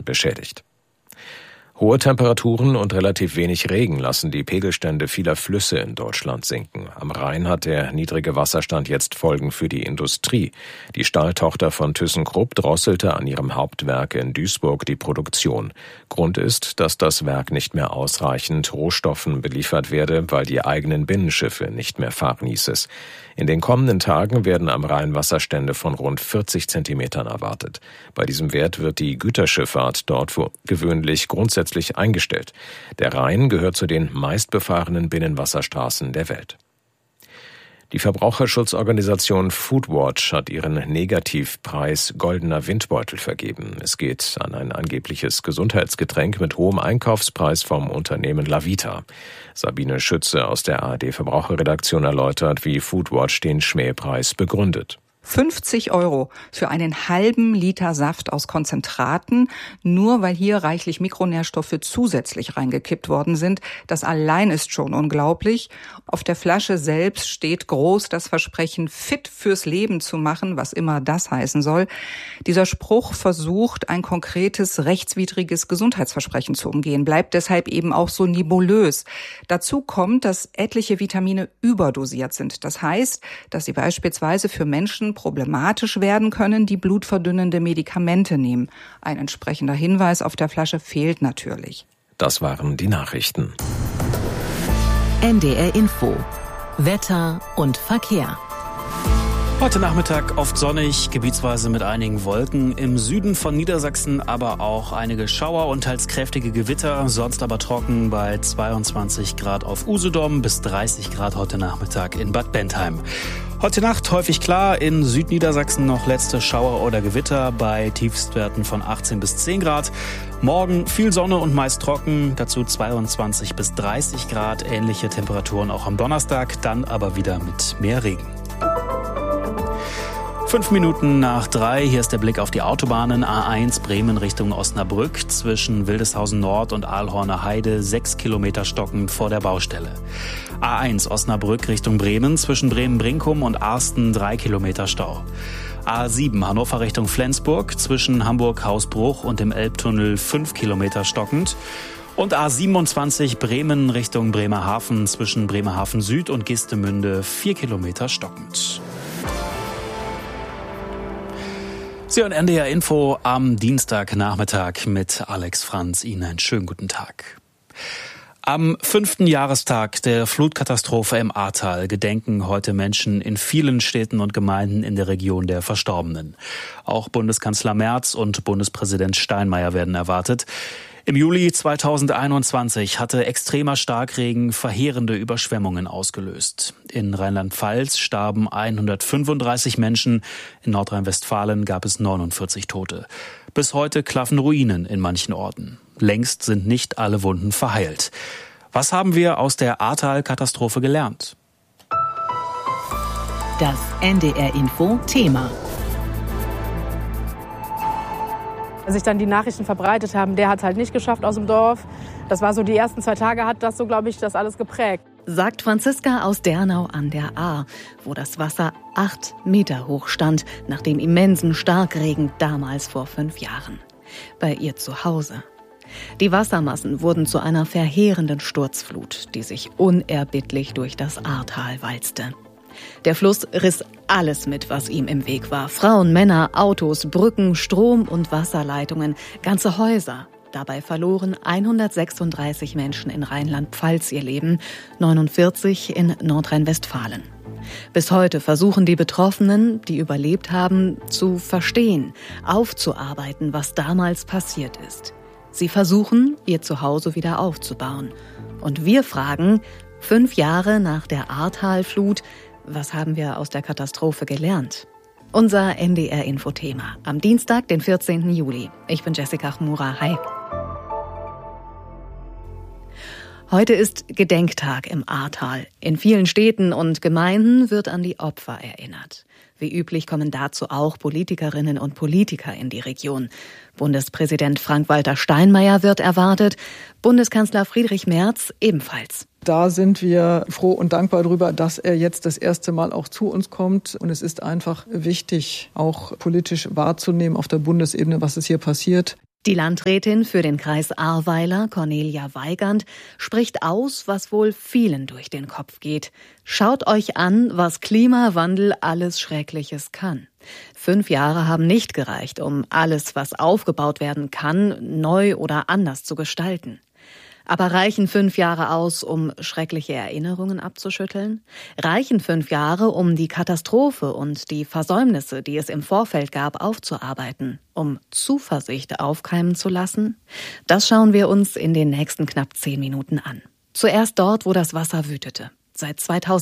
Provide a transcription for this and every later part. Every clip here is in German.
beschädigt. Hohe Temperaturen und relativ wenig Regen lassen die Pegelstände vieler Flüsse in Deutschland sinken. Am Rhein hat der niedrige Wasserstand jetzt Folgen für die Industrie. Die Stahltochter von ThyssenKrupp drosselte an ihrem Hauptwerk in Duisburg die Produktion. Grund ist, dass das Werk nicht mehr ausreichend Rohstoffen beliefert werde, weil die eigenen Binnenschiffe nicht mehr fahren, hieß es. In den kommenden Tagen werden am Rhein Wasserstände von rund 40 Zentimetern erwartet. Bei diesem Wert wird die Güterschifffahrt dort für gewöhnlich grundsätzlich eingestellt. Der Rhein gehört zu den meistbefahrenen Binnenwasserstraßen der Welt. Die Verbraucherschutzorganisation Foodwatch hat ihren Negativpreis Goldener Windbeutel vergeben. Es geht an ein angebliches Gesundheitsgetränk mit hohem Einkaufspreis vom Unternehmen Lavita. Sabine Schütze aus der ARD-Verbraucherredaktion erläutert, wie Foodwatch den Schmähpreis begründet. 50 € für einen halben Liter Saft aus Konzentraten, nur weil hier reichlich Mikronährstoffe zusätzlich reingekippt worden sind. Das allein ist schon unglaublich. Auf der Flasche selbst steht groß das Versprechen, fit fürs Leben zu machen, was immer das heißen soll. Dieser Spruch versucht, ein konkretes, rechtswidriges Gesundheitsversprechen zu umgehen, bleibt deshalb eben auch so nebulös. Dazu kommt, dass etliche Vitamine überdosiert sind. Das heißt, dass sie beispielsweise für Menschen problematisch werden können, die blutverdünnende Medikamente nehmen. Ein entsprechender Hinweis auf der Flasche fehlt natürlich. Das waren die Nachrichten. NDR Info. Wetter und Verkehr. Heute Nachmittag oft sonnig, gebietsweise mit einigen Wolken. Im Süden von Niedersachsen aber auch einige Schauer und teils kräftige Gewitter. Sonst aber trocken bei 22 Grad auf Usedom bis 30 Grad heute Nachmittag in Bad Bentheim. Heute Nacht häufig klar, in Südniedersachsen noch letzte Schauer oder Gewitter bei Tiefstwerten von 18 bis 10 Grad. Morgen viel Sonne und meist trocken, dazu 22 bis 30 Grad. Ähnliche Temperaturen auch am Donnerstag, dann aber wieder mit mehr Regen. 5 Minuten nach 3, hier ist der Blick auf die Autobahnen. A1 Bremen Richtung Osnabrück, zwischen Wildeshausen Nord und Aalhorner Heide 6 Kilometer stockend vor der Baustelle. A1 Osnabrück Richtung Bremen, zwischen Bremen-Brinkum und Arsten 3 Kilometer Stau. A7 Hannover Richtung Flensburg, zwischen Hamburg-Hausbruch und dem Elbtunnel 5 Kilometer stockend. Und A27 Bremen Richtung Bremerhaven, zwischen Bremerhaven Süd und Geestemünde 4 Kilometer stockend. Sie hören NDR Info am Dienstagnachmittag mit Alex Franz. Ihnen einen schönen guten Tag. Am 5. Jahrestag der Flutkatastrophe im Ahrtal gedenken heute Menschen in vielen Städten und Gemeinden in der Region der Verstorbenen. Auch Bundeskanzler Merz und Bundespräsident Steinmeier werden erwartet. Im Juli 2021 hatte extremer Starkregen verheerende Überschwemmungen ausgelöst. In Rheinland-Pfalz starben 135 Menschen, in Nordrhein-Westfalen gab es 49 Tote. Bis heute klaffen Ruinen in manchen Orten. Längst sind nicht alle Wunden verheilt. Was haben wir aus der Ahrtal-Katastrophe gelernt? Das NDR-Info-Thema. Als sich dann die Nachrichten verbreitet haben, der hat es halt nicht geschafft aus dem Dorf. Das war so, die ersten 2 Tage hat das so, glaube ich, das alles geprägt. Sagt Franziska aus Dernau an der Ahr, wo das Wasser 8 Meter hoch stand, nach dem immensen Starkregen damals vor 5 Jahren. Bei ihr zu Hause. Die Wassermassen wurden zu einer verheerenden Sturzflut, die sich unerbittlich durch das Ahrtal walzte. Der Fluss riss alles mit, was ihm im Weg war. Frauen, Männer, Autos, Brücken, Strom- und Wasserleitungen, ganze Häuser. Dabei verloren 136 Menschen in Rheinland-Pfalz ihr Leben, 49 in Nordrhein-Westfalen. Bis heute versuchen die Betroffenen, die überlebt haben, zu verstehen, aufzuarbeiten, was damals passiert ist. Sie versuchen, ihr Zuhause wieder aufzubauen. Und wir fragen, 5 Jahre nach der Ahrtal-Flut, was haben wir aus der Katastrophe gelernt? Unser NDR-Info-Thema am Dienstag, den 14. Juli. Ich bin Jessica Chmura. Hi. Heute ist Gedenktag im Ahrtal. In vielen Städten und Gemeinden wird an die Opfer erinnert. Wie üblich kommen dazu auch Politikerinnen und Politiker in die Region. Bundespräsident Frank-Walter Steinmeier wird erwartet, Bundeskanzler Friedrich Merz ebenfalls. Da sind wir froh und dankbar darüber, dass er jetzt das erste Mal auch zu uns kommt. Und es ist einfach wichtig, auch politisch wahrzunehmen auf der Bundesebene, was ist hier passiert. Die Landrätin für den Kreis Ahrweiler, Cornelia Weigand, spricht aus, was wohl vielen durch den Kopf geht. Schaut euch an, was Klimawandel alles Schreckliches kann. 5 Jahre haben nicht gereicht, um alles, was aufgebaut werden kann, neu oder anders zu gestalten. Aber reichen 5 Jahre aus, um schreckliche Erinnerungen abzuschütteln? Reichen 5 Jahre, um die Katastrophe und die Versäumnisse, die es im Vorfeld gab, aufzuarbeiten? Um Zuversicht aufkeimen zu lassen? Das schauen wir uns in den nächsten knapp 10 Minuten an. Zuerst dort, wo das Wasser wütete. Seit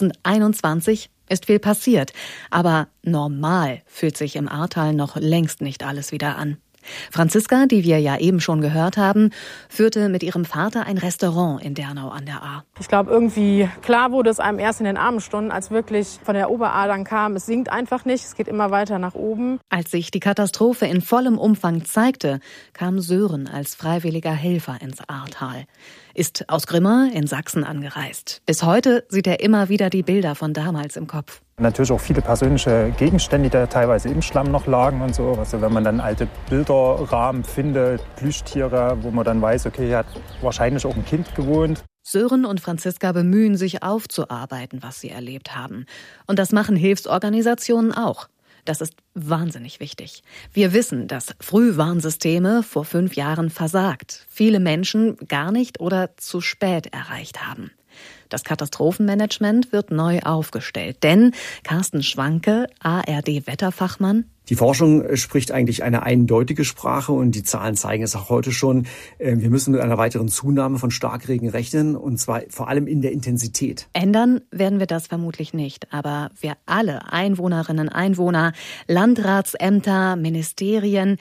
2021 ist viel passiert, aber normal fühlt sich im Ahrtal noch längst nicht alles wieder an. Franziska, die wir ja eben schon gehört haben, führte mit ihrem Vater ein Restaurant in Dernau an der Ahr. Ich glaube, irgendwie klar wurde es einem erst in den Abendstunden, als wirklich von der Oberahr dann kam, es sinkt einfach nicht, es geht immer weiter nach oben. Als sich die Katastrophe in vollem Umfang zeigte, kam Sören als freiwilliger Helfer ins Ahrtal. Ist aus Grimma in Sachsen angereist. Bis heute sieht er immer wieder die Bilder von damals im Kopf. Natürlich auch viele persönliche Gegenstände, die da teilweise im Schlamm noch lagen und so. Also wenn man dann alte Bilderrahmen findet, Plüschtiere, wo man dann weiß, okay, hier hat wahrscheinlich auch ein Kind gewohnt. Sören und Franziska bemühen sich aufzuarbeiten, was sie erlebt haben. Und das machen Hilfsorganisationen auch. Das ist wahnsinnig wichtig. Wir wissen, dass Frühwarnsysteme vor 5 Jahren versagt, viele Menschen gar nicht oder zu spät erreicht haben. Das Katastrophenmanagement wird neu aufgestellt, denn Carsten Schwanke, ARD-Wetterfachmann: Die Forschung spricht eigentlich eine eindeutige Sprache und die Zahlen zeigen es auch heute schon. Wir müssen mit einer weiteren Zunahme von Starkregen rechnen und zwar vor allem in der Intensität. Ändern werden wir das vermutlich nicht, aber wir alle, Einwohnerinnen, Einwohner, Landratsämter, Ministerien,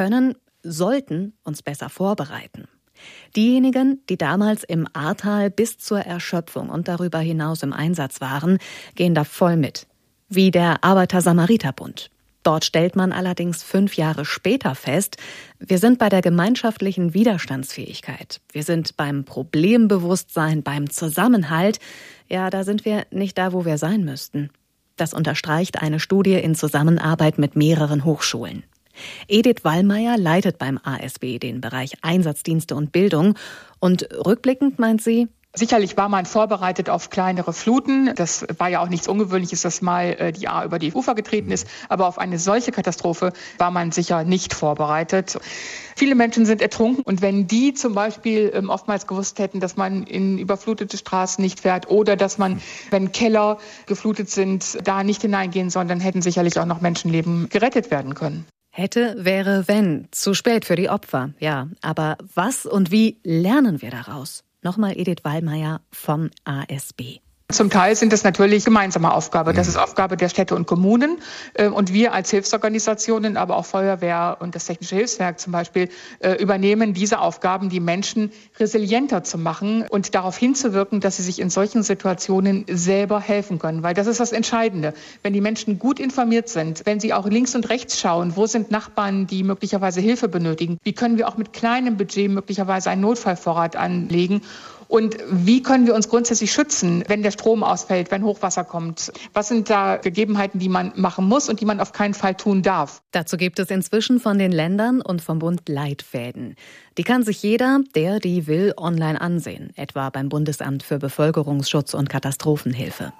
sollten uns besser vorbereiten. Diejenigen, die damals im Ahrtal bis zur Erschöpfung und darüber hinaus im Einsatz waren, gehen da voll mit. Wie der Arbeiter-Samariter-Bund. Dort stellt man allerdings 5 Jahre später fest, wir sind bei der gemeinschaftlichen Widerstandsfähigkeit. Wir sind beim Problembewusstsein, beim Zusammenhalt. Ja, da sind wir nicht da, wo wir sein müssten. Das unterstreicht eine Studie in Zusammenarbeit mit mehreren Hochschulen. Edith Wallmeier leitet beim ASB den Bereich Einsatzdienste und Bildung. Und rückblickend meint sie: Sicherlich war man vorbereitet auf kleinere Fluten. Das war ja auch nichts Ungewöhnliches, dass mal die Ahr über die Ufer getreten ist. Aber auf eine solche Katastrophe war man sicher nicht vorbereitet. Viele Menschen sind ertrunken. Und wenn die zum Beispiel oftmals gewusst hätten, dass man in überflutete Straßen nicht fährt oder dass man, wenn Keller geflutet sind, da nicht hineingehen soll, dann hätten sicherlich auch noch Menschenleben gerettet werden können. Hätte, wäre, wenn. Zu spät für die Opfer, ja. Aber was und wie lernen wir daraus? Nochmal Edith Wallmeier vom ASB. Zum Teil sind das natürlich gemeinsame Aufgabe. Das ist Aufgabe der Städte und Kommunen. Und wir als Hilfsorganisationen, aber auch Feuerwehr und das Technische Hilfswerk zum Beispiel, übernehmen diese Aufgaben, die Menschen resilienter zu machen und darauf hinzuwirken, dass sie sich in solchen Situationen selber helfen können. Weil das ist das Entscheidende. Wenn die Menschen gut informiert sind, wenn sie auch links und rechts schauen, wo sind Nachbarn, die möglicherweise Hilfe benötigen, wie können wir auch mit kleinem Budget möglicherweise einen Notfallvorrat anlegen. Und wie können wir uns grundsätzlich schützen, wenn der Strom ausfällt, wenn Hochwasser kommt? Was sind da Gegebenheiten, die man machen muss und die man auf keinen Fall tun darf? Dazu gibt es inzwischen von den Ländern und vom Bund Leitfäden. Die kann sich jeder, die will, online ansehen, etwa beim Bundesamt für Bevölkerungsschutz und Katastrophenhilfe.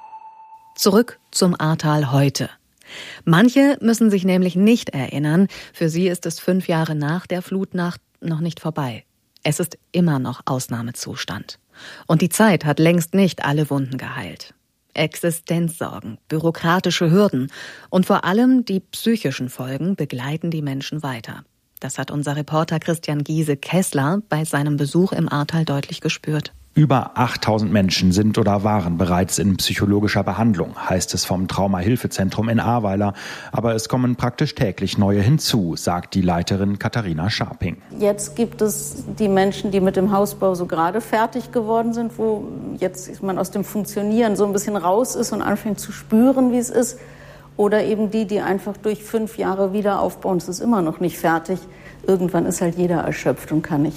Zurück zum Ahrtal heute. Manche müssen sich nämlich nicht erinnern, für sie ist es 5 Jahre nach der Flutnacht noch nicht vorbei. Es ist immer noch Ausnahmezustand. Und die Zeit hat längst nicht alle Wunden geheilt. Existenzsorgen, bürokratische Hürden und vor allem die psychischen Folgen begleiten die Menschen weiter. Das hat unser Reporter Christian Giese-Kessler bei seinem Besuch im Ahrtal deutlich gespürt. Über 8000 Menschen sind oder waren bereits in psychologischer Behandlung, heißt es vom Trauma-Hilfezentrum in Ahrweiler. Aber es kommen praktisch täglich neue hinzu, sagt die Leiterin Katharina Scharping. Jetzt gibt es die Menschen, die mit dem Hausbau so gerade fertig geworden sind, wo jetzt man aus dem Funktionieren so ein bisschen raus ist und anfängt zu spüren, wie es ist. Oder eben die einfach durch 5 Jahre wieder aufbauen. Es ist immer noch nicht fertig. Irgendwann ist halt jeder erschöpft und kann nicht mehr.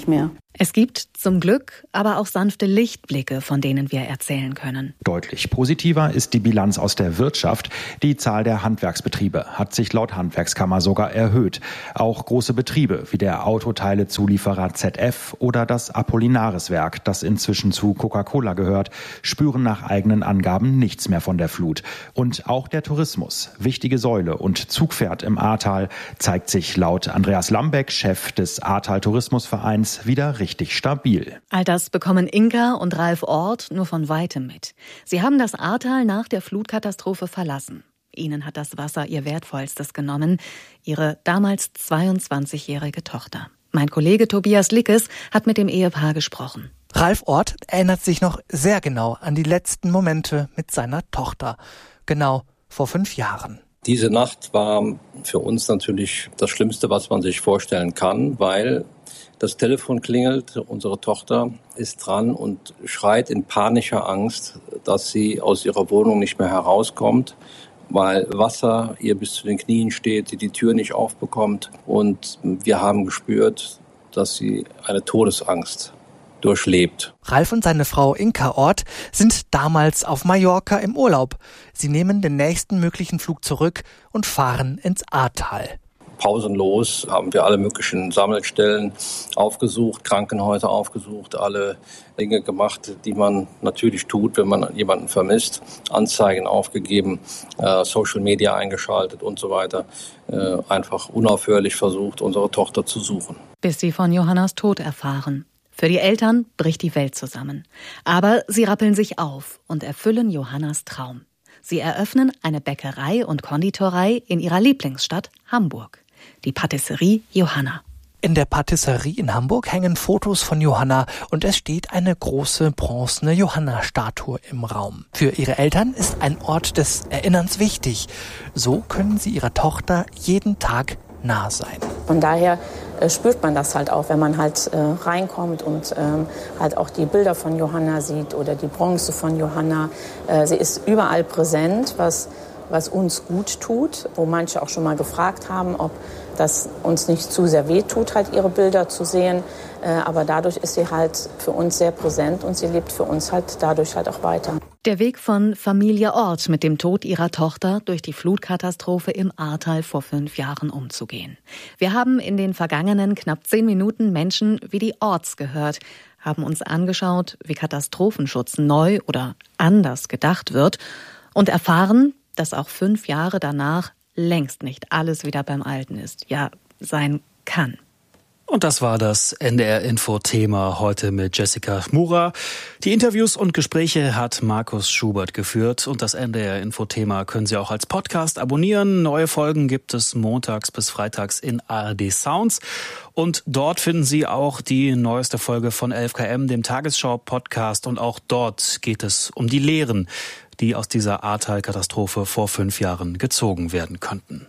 Es gibt zum Glück aber auch sanfte Lichtblicke, von denen wir erzählen können. Deutlich positiver ist die Bilanz aus der Wirtschaft. Die Zahl der Handwerksbetriebe hat sich laut Handwerkskammer sogar erhöht. Auch große Betriebe wie der Autoteilezulieferer ZF oder das Apollinaris-Werk, das inzwischen zu Coca-Cola gehört, spüren nach eigenen Angaben nichts mehr von der Flut. Und auch der Tourismus, wichtige Säule und Zugpferd im Ahrtal, zeigt sich laut Andreas Lambeck, Chef des Ahrtal Tourismusvereins, wieder richtig stabil. All das bekommen Inka und Ralf Orth nur von Weitem mit. Sie haben das Ahrtal nach der Flutkatastrophe verlassen. Ihnen hat das Wasser ihr Wertvollstes genommen, ihre damals 22-jährige Tochter. Mein Kollege Tobias Lickes hat mit dem Ehepaar gesprochen. Ralf Orth erinnert sich noch sehr genau an die letzten Momente mit seiner Tochter. Genau vor 5 Jahren. Diese Nacht war für uns natürlich das Schlimmste, was man sich vorstellen kann, weil das Telefon klingelt, unsere Tochter ist dran und schreit in panischer Angst, dass sie aus ihrer Wohnung nicht mehr herauskommt, weil Wasser ihr bis zu den Knien steht, sie die Tür nicht aufbekommt. Und wir haben gespürt, dass sie eine Todesangst durchlebt. Ralf und seine Frau Inka Orth sind damals auf Mallorca im Urlaub. Sie nehmen den nächsten möglichen Flug zurück und fahren ins Ahrtal. Pausenlos haben wir alle möglichen Sammelstellen aufgesucht, Krankenhäuser aufgesucht, alle Dinge gemacht, die man natürlich tut, wenn man jemanden vermisst, Anzeigen aufgegeben, Social Media eingeschaltet und so weiter, einfach unaufhörlich versucht, unsere Tochter zu suchen. Bis sie von Johannas Tod erfahren. Für die Eltern bricht die Welt zusammen. Aber sie rappeln sich auf und erfüllen Johannas Traum. Sie eröffnen eine Bäckerei und Konditorei in ihrer Lieblingsstadt Hamburg. Die Patisserie Johanna. In der Patisserie in Hamburg hängen Fotos von Johanna und es steht eine große bronzene Johanna-Statue im Raum. Für ihre Eltern ist ein Ort des Erinnerns wichtig. So können sie ihrer Tochter jeden Tag nah sein. Von daher spürt man das halt auch, wenn man halt reinkommt und halt auch die Bilder von Johanna sieht oder die Bronze von Johanna. Sie ist überall präsent, was uns gut tut, wo manche auch schon mal gefragt haben, ob das uns nicht zu sehr wehtut, halt ihre Bilder zu sehen. Aber dadurch ist sie halt für uns sehr präsent und sie lebt für uns halt dadurch halt auch weiter. Der Weg von Familie Orth mit dem Tod ihrer Tochter durch die Flutkatastrophe im Ahrtal vor 5 Jahren umzugehen. Wir haben in den vergangenen knapp 10 Minuten Menschen wie die Orths gehört, haben uns angeschaut, wie Katastrophenschutz neu oder anders gedacht wird und erfahren, dass auch 5 Jahre danach längst nicht alles wieder beim Alten ist, ja, sein kann. Und das war das NDR-Info-Thema heute mit Jessica Schmurer. Die Interviews und Gespräche hat Markus Schubert geführt. Und das NDR-Info-Thema können Sie auch als Podcast abonnieren. Neue Folgen gibt es montags bis freitags in ARD Sounds. Und dort finden Sie auch die neueste Folge von 11KM, dem Tagesschau-Podcast. Und auch dort geht es um die Lehren, die aus dieser Ahrtal-Katastrophe vor 5 Jahren gezogen werden könnten.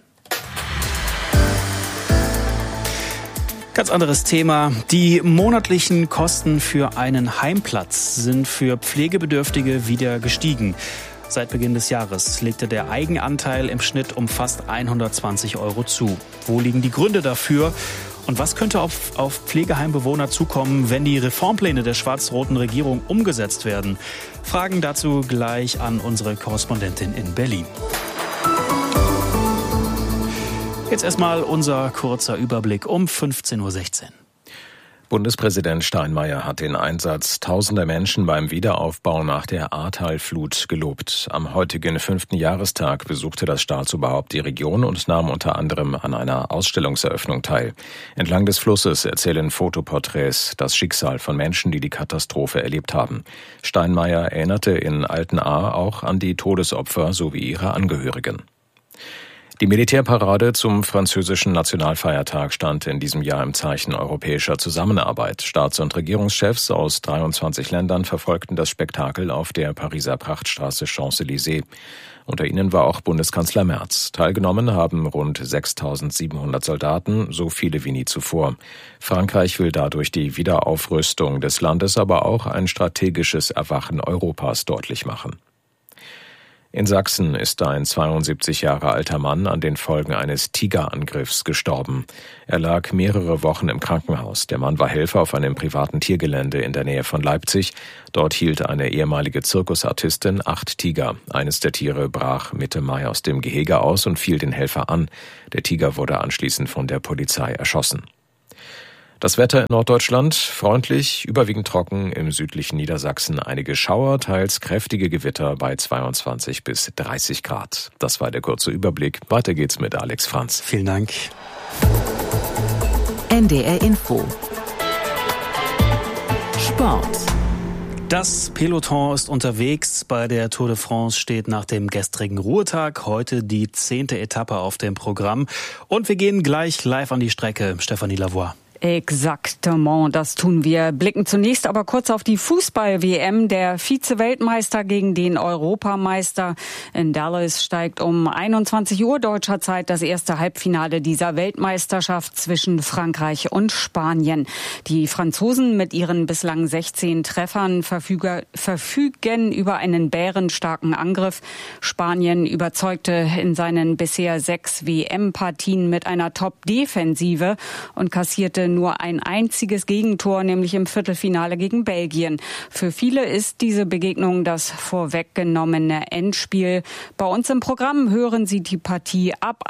Ganz anderes Thema. Die monatlichen Kosten für einen Heimplatz sind für Pflegebedürftige wieder gestiegen. Seit Beginn des Jahres legte der Eigenanteil im Schnitt um fast 120 € zu. Wo liegen die Gründe dafür? Und was könnte auf Pflegeheimbewohner zukommen, wenn die Reformpläne der schwarz-roten Regierung umgesetzt werden? Fragen dazu gleich an unsere Korrespondentin in Berlin. Jetzt erstmal unser kurzer Überblick um 15:16 Uhr. Bundespräsident Steinmeier hat den Einsatz tausender Menschen beim Wiederaufbau nach der Ahrtal-Flut gelobt. Am heutigen 5. Jahrestag besuchte das Staatsoberhaupt die Region und nahm unter anderem an einer Ausstellungseröffnung teil. Entlang des Flusses erzählen Fotoporträts das Schicksal von Menschen, die die Katastrophe erlebt haben. Steinmeier erinnerte in Altenahr auch an die Todesopfer sowie ihre Angehörigen. Die Militärparade zum französischen Nationalfeiertag stand in diesem Jahr im Zeichen europäischer Zusammenarbeit. Staats- und Regierungschefs aus 23 Ländern verfolgten das Spektakel auf der Pariser Prachtstraße Champs-Élysées. Unter ihnen war auch Bundeskanzler Merz. Teilgenommen haben rund 6.700 Soldaten, so viele wie nie zuvor. Frankreich will dadurch die Wiederaufrüstung des Landes, aber auch ein strategisches Erwachen Europas deutlich machen. In Sachsen ist ein 72 Jahre alter Mann an den Folgen eines Tigerangriffs gestorben. Er lag mehrere Wochen im Krankenhaus. Der Mann war Helfer auf einem privaten Tiergelände in der Nähe von Leipzig. Dort hielt eine ehemalige Zirkusartistin 8 Tiger. Eines der Tiere brach Mitte Mai aus dem Gehege aus und fiel den Helfer an. Der Tiger wurde anschließend von der Polizei erschossen. Das Wetter in Norddeutschland freundlich, überwiegend trocken, im südlichen Niedersachsen einige Schauer, teils kräftige Gewitter bei 22 bis 30 Grad. Das war der kurze Überblick. Weiter geht's mit Alex Franz. Vielen Dank. NDR Info. Sport. Das Peloton ist unterwegs. Bei der Tour de France steht nach dem gestrigen Ruhetag heute die 10. Etappe auf dem Programm. Und wir gehen gleich live an die Strecke. Stefanie Lavoie. Exactement, das tun wir. Blicken zunächst aber kurz auf die Fußball-WM. Der Vize-Weltmeister gegen den Europameister. In Dallas steigt um 21 Uhr deutscher Zeit das erste Halbfinale dieser Weltmeisterschaft zwischen Frankreich und Spanien. Die Franzosen mit ihren bislang 16 Treffern verfügen über einen bärenstarken Angriff. Spanien überzeugte in seinen bisher 6 WM-Partien mit einer Top-Defensive und kassierte nur ein einziges Gegentor, nämlich im Viertelfinale gegen Belgien. Für viele ist diese Begegnung das vorweggenommene Endspiel. Bei uns im Programm hören Sie die Partie ab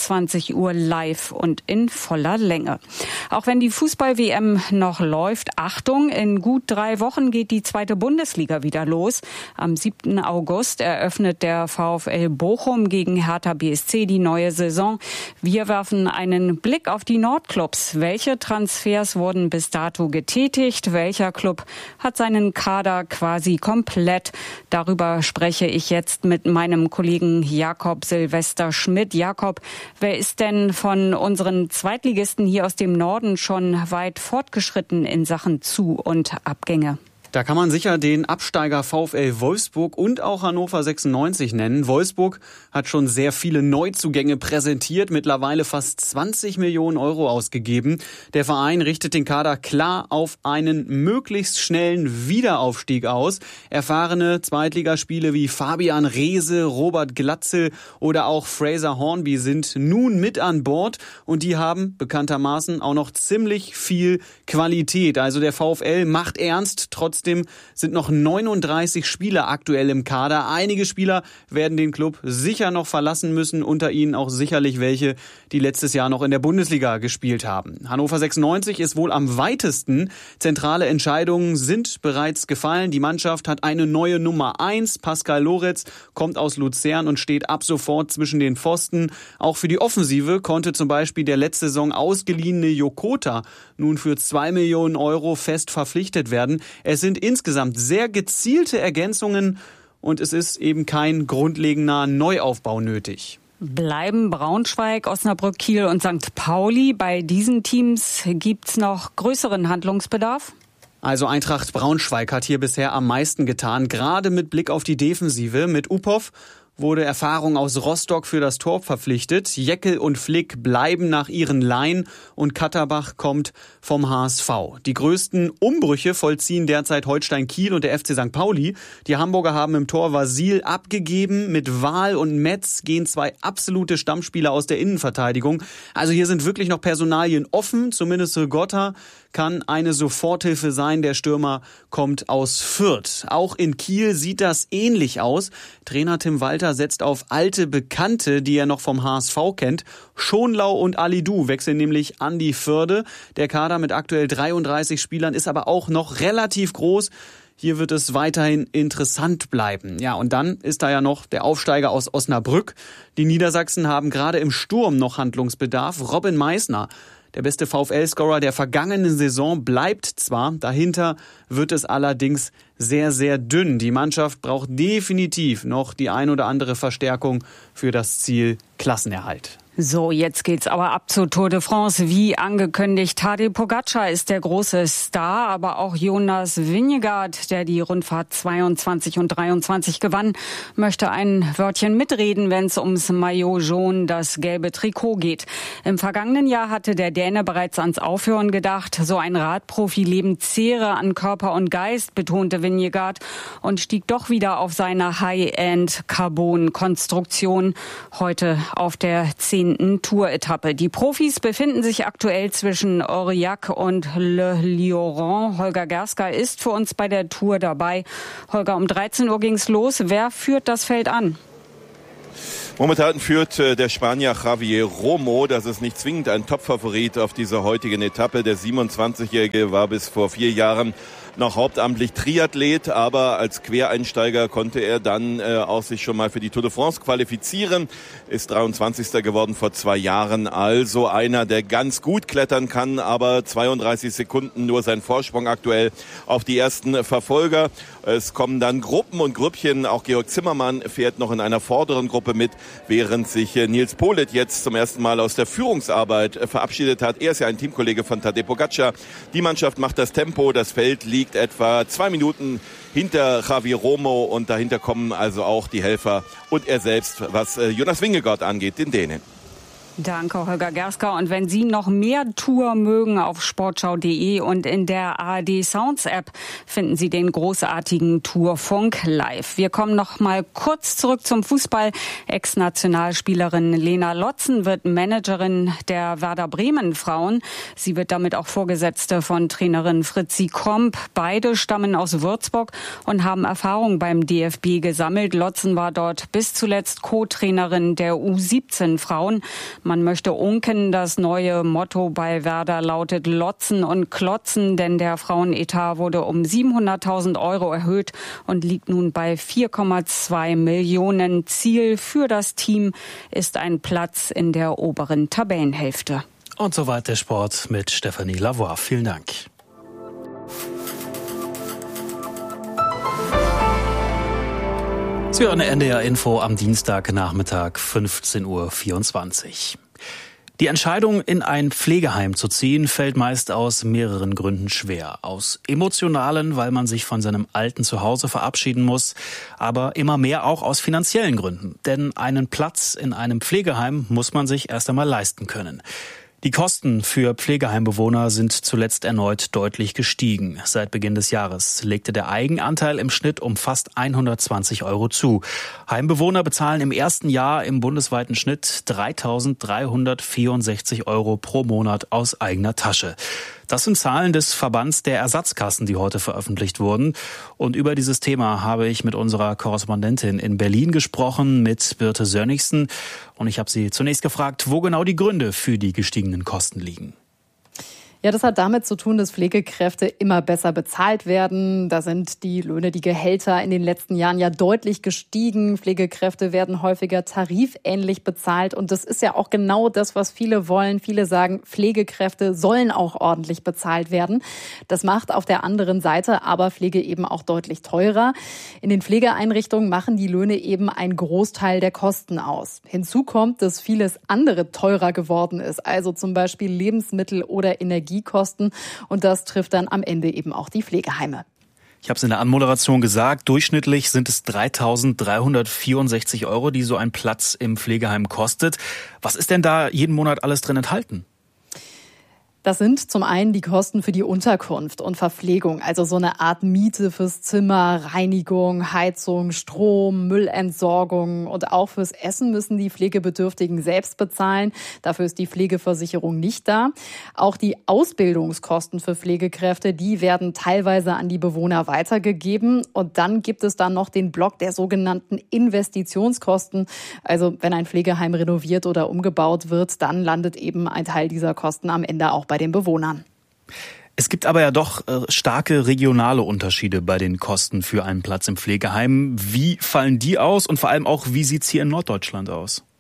21 Uhr live und in voller Länge. Auch wenn die Fußball-WM noch läuft, Achtung, in gut 3 Wochen geht die 2. Bundesliga wieder los. Am 7. August eröffnet der VfL Bochum gegen Hertha BSC die neue Saison. Wir werfen einen Blick auf die Nordclubs. Welche Transfers wurden bis dato getätigt? Welcher Club hat seinen Kader quasi komplett? Darüber spreche ich jetzt mit meinem Kollegen Jakob Silvester Schmidt. Jakob, wer ist denn von unseren Zweitligisten hier aus dem Norden schon weit fortgeschritten in Sachen Zu- und Abgänge? Da kann man sicher den Absteiger VfL Wolfsburg und auch Hannover 96 nennen. Wolfsburg hat schon sehr viele Neuzugänge präsentiert, mittlerweile fast 20 Millionen Euro ausgegeben. Der Verein richtet den Kader klar auf einen möglichst schnellen Wiederaufstieg aus. Erfahrene Zweitligaspiele wie Fabian Reese, Robert Glatzel oder auch Fraser Hornby sind nun mit an Bord und die haben bekanntermaßen auch noch ziemlich viel Qualität. Also der VfL macht ernst, trotzdem sind noch 39 Spieler aktuell im Kader. Einige Spieler werden den Club sicher noch verlassen müssen, unter ihnen auch sicherlich welche, die letztes Jahr noch in der Bundesliga gespielt haben. Hannover 96 ist wohl am weitesten. Zentrale Entscheidungen sind bereits gefallen. Die Mannschaft hat eine neue Nummer 1. Pascal Loretz kommt aus Luzern und steht ab sofort zwischen den Pfosten. Auch für die Offensive konnte zum Beispiel der letzte Saison ausgeliehene Jokota nun für 2 Millionen Euro fest verpflichtet werden. Es sind insgesamt sehr gezielte Ergänzungen und es ist eben kein grundlegender Neuaufbau nötig. Bleiben Braunschweig, Osnabrück, Kiel und St. Pauli. Bei diesen Teams gibt's noch größeren Handlungsbedarf? Also Eintracht Braunschweig hat hier bisher am meisten getan, gerade mit Blick auf die Defensive. Mit Uphoff wurde Erfahrung aus Rostock für das Tor verpflichtet. Jeckel und Flick bleiben nach ihren Leihen und Katterbach kommt vom HSV. Die größten Umbrüche vollziehen derzeit Holstein Kiel und der FC St. Pauli. Die Hamburger haben im Tor Vasil abgegeben. Mit Wahl und Metz gehen 2 absolute Stammspieler aus der Innenverteidigung. Also hier sind wirklich noch Personalien offen. Zumindest Rigotta kann eine Soforthilfe sein. Der Stürmer kommt aus Fürth. Auch in Kiel sieht das ähnlich aus. Trainer Tim Walter setzt auf alte Bekannte, die er noch vom HSV kennt. Schonlau und Alidou wechseln nämlich an die Förde. Der Kader mit aktuell 33 Spielern ist aber auch noch relativ groß. Hier wird es weiterhin interessant bleiben. Ja, und dann ist da ja noch der Aufsteiger aus Osnabrück. Die Niedersachsen haben gerade im Sturm noch Handlungsbedarf. Robin Meissner, der beste VfL-Scorer der vergangenen Saison, bleibt zwar, dahinter wird es allerdings sehr, sehr dünn. Die Mannschaft braucht definitiv noch die ein oder andere Verstärkung für das Ziel Klassenerhalt. So, jetzt geht's aber ab zur Tour de France. Wie angekündigt, Tadej Pogačar ist der große Star, aber auch Jonas Vingegaard, der die Rundfahrt 22 und 23 gewann, möchte ein Wörtchen mitreden, wenn es ums Maillot jaune, das gelbe Trikot geht. Im vergangenen Jahr hatte der Däne bereits ans Aufhören gedacht. So ein Radprofi-Leben zehre an Körper und Geist, betonte Vingegaard und stieg doch wieder auf seine High-End-Carbon-Konstruktion. Heute auf der 10. Tour-Etappe. Die Profis befinden sich aktuell zwischen Aurillac und Le Lioran. Holger Gerska ist für uns bei der Tour dabei. Holger, um 13 Uhr ging's los. Wer führt das Feld an? Momentan führt der Spanier Javier Romo. Das ist nicht zwingend ein Topfavorit auf dieser heutigen Etappe. Der 27-Jährige war bis vor 4 Jahren noch hauptamtlich Triathlet, aber als Quereinsteiger konnte er dann auch sich schon mal für die Tour de France qualifizieren. Ist 23. geworden vor 2 Jahren. Also einer, der ganz gut klettern kann, aber 32 Sekunden nur sein Vorsprung aktuell auf die ersten Verfolger. Es kommen dann Gruppen und Grüppchen. Auch Georg Zimmermann fährt noch in einer vorderen Gruppe mit, während sich Nils Politt jetzt zum ersten Mal aus der Führungsarbeit verabschiedet hat. Er ist ja ein Teamkollege von Tadej Pogačar. Die Mannschaft macht das Tempo. Das Feld liegt etwa 2 Minuten hinter Javier Romo und dahinter kommen also auch die Helfer und er selbst, was Jonas Vingegaard angeht, den Dänen. Danke, Holger Gerska. Und wenn Sie noch mehr Tour mögen, auf sportschau.de und in der ARD Sounds App finden Sie den großartigen Tourfunk live. Wir kommen noch mal kurz zurück zum Fußball. Ex-Nationalspielerin Lena Lotzen wird Managerin der Werder Bremen Frauen. Sie wird damit auch Vorgesetzte von Trainerin Fritzi Kromp. Beide stammen aus Würzburg und haben Erfahrung beim DFB gesammelt. Lotzen war dort bis zuletzt Co-Trainerin der U17 Frauen. Man möchte unken. Das neue Motto bei Werder lautet Lotzen und Klotzen, denn der Frauenetat wurde um 700.000 € erhöht und liegt nun bei 4,2 Millionen. Ziel für das Team ist ein Platz in der oberen Tabellenhälfte. Und soweit der Sport mit Stefanie Lavoie. Vielen Dank. Sie hören NDR Info am Dienstagnachmittag 15:24 Uhr. Die Entscheidung, in ein Pflegeheim zu ziehen, fällt meist aus mehreren Gründen schwer. Aus emotionalen, weil man sich von seinem alten Zuhause verabschieden muss, aber immer mehr auch aus finanziellen Gründen. Denn einen Platz in einem Pflegeheim muss man sich erst einmal leisten können. Die Kosten für Pflegeheimbewohner sind zuletzt erneut deutlich gestiegen. Seit Beginn des Jahres legte der Eigenanteil im Schnitt um fast 120 € zu. Heimbewohner bezahlen im ersten Jahr im bundesweiten Schnitt 3.364 € pro Monat aus eigener Tasche. Das sind Zahlen des Verbands der Ersatzkassen, die heute veröffentlicht wurden. Und über dieses Thema habe ich mit unserer Korrespondentin in Berlin gesprochen, mit Birte Sönnigsen. Und ich habe sie zunächst gefragt, wo genau die Gründe für die gestiegenen Kosten liegen. Ja, das hat damit zu tun, dass Pflegekräfte immer besser bezahlt werden. Da sind die Löhne, die Gehälter in den letzten Jahren ja deutlich gestiegen. Pflegekräfte werden häufiger tarifähnlich bezahlt. Und das ist ja auch genau das, was viele wollen. Viele sagen, Pflegekräfte sollen auch ordentlich bezahlt werden. Das macht auf der anderen Seite aber Pflege eben auch deutlich teurer. In den Pflegeeinrichtungen machen die Löhne eben einen Großteil der Kosten aus. Hinzu kommt, dass vieles andere teurer geworden ist. Also zum Beispiel Lebensmittel oder Energiekosten. Und das trifft dann am Ende eben auch die Pflegeheime. Ich habe es in der Anmoderation gesagt, durchschnittlich sind es 3.364 €, die so ein Platz im Pflegeheim kostet. Was ist denn da jeden Monat alles drin enthalten? Das sind zum einen die Kosten für die Unterkunft und Verpflegung, also so eine Art Miete fürs Zimmer, Reinigung, Heizung, Strom, Müllentsorgung und auch fürs Essen müssen die Pflegebedürftigen selbst bezahlen. Dafür ist die Pflegeversicherung nicht da. Auch die Ausbildungskosten für Pflegekräfte, die werden teilweise an die Bewohner weitergegeben. Und dann gibt es dann noch den Block der sogenannten Investitionskosten. Also wenn ein Pflegeheim renoviert oder umgebaut wird, dann landet eben ein Teil dieser Kosten am Ende auch bei den Bewohnern. Es gibt aber ja doch starke regionale Unterschiede bei den Kosten für einen Platz im Pflegeheim. Wie fallen die aus und vor allem auch, wie sieht's hier in Norddeutschland aus?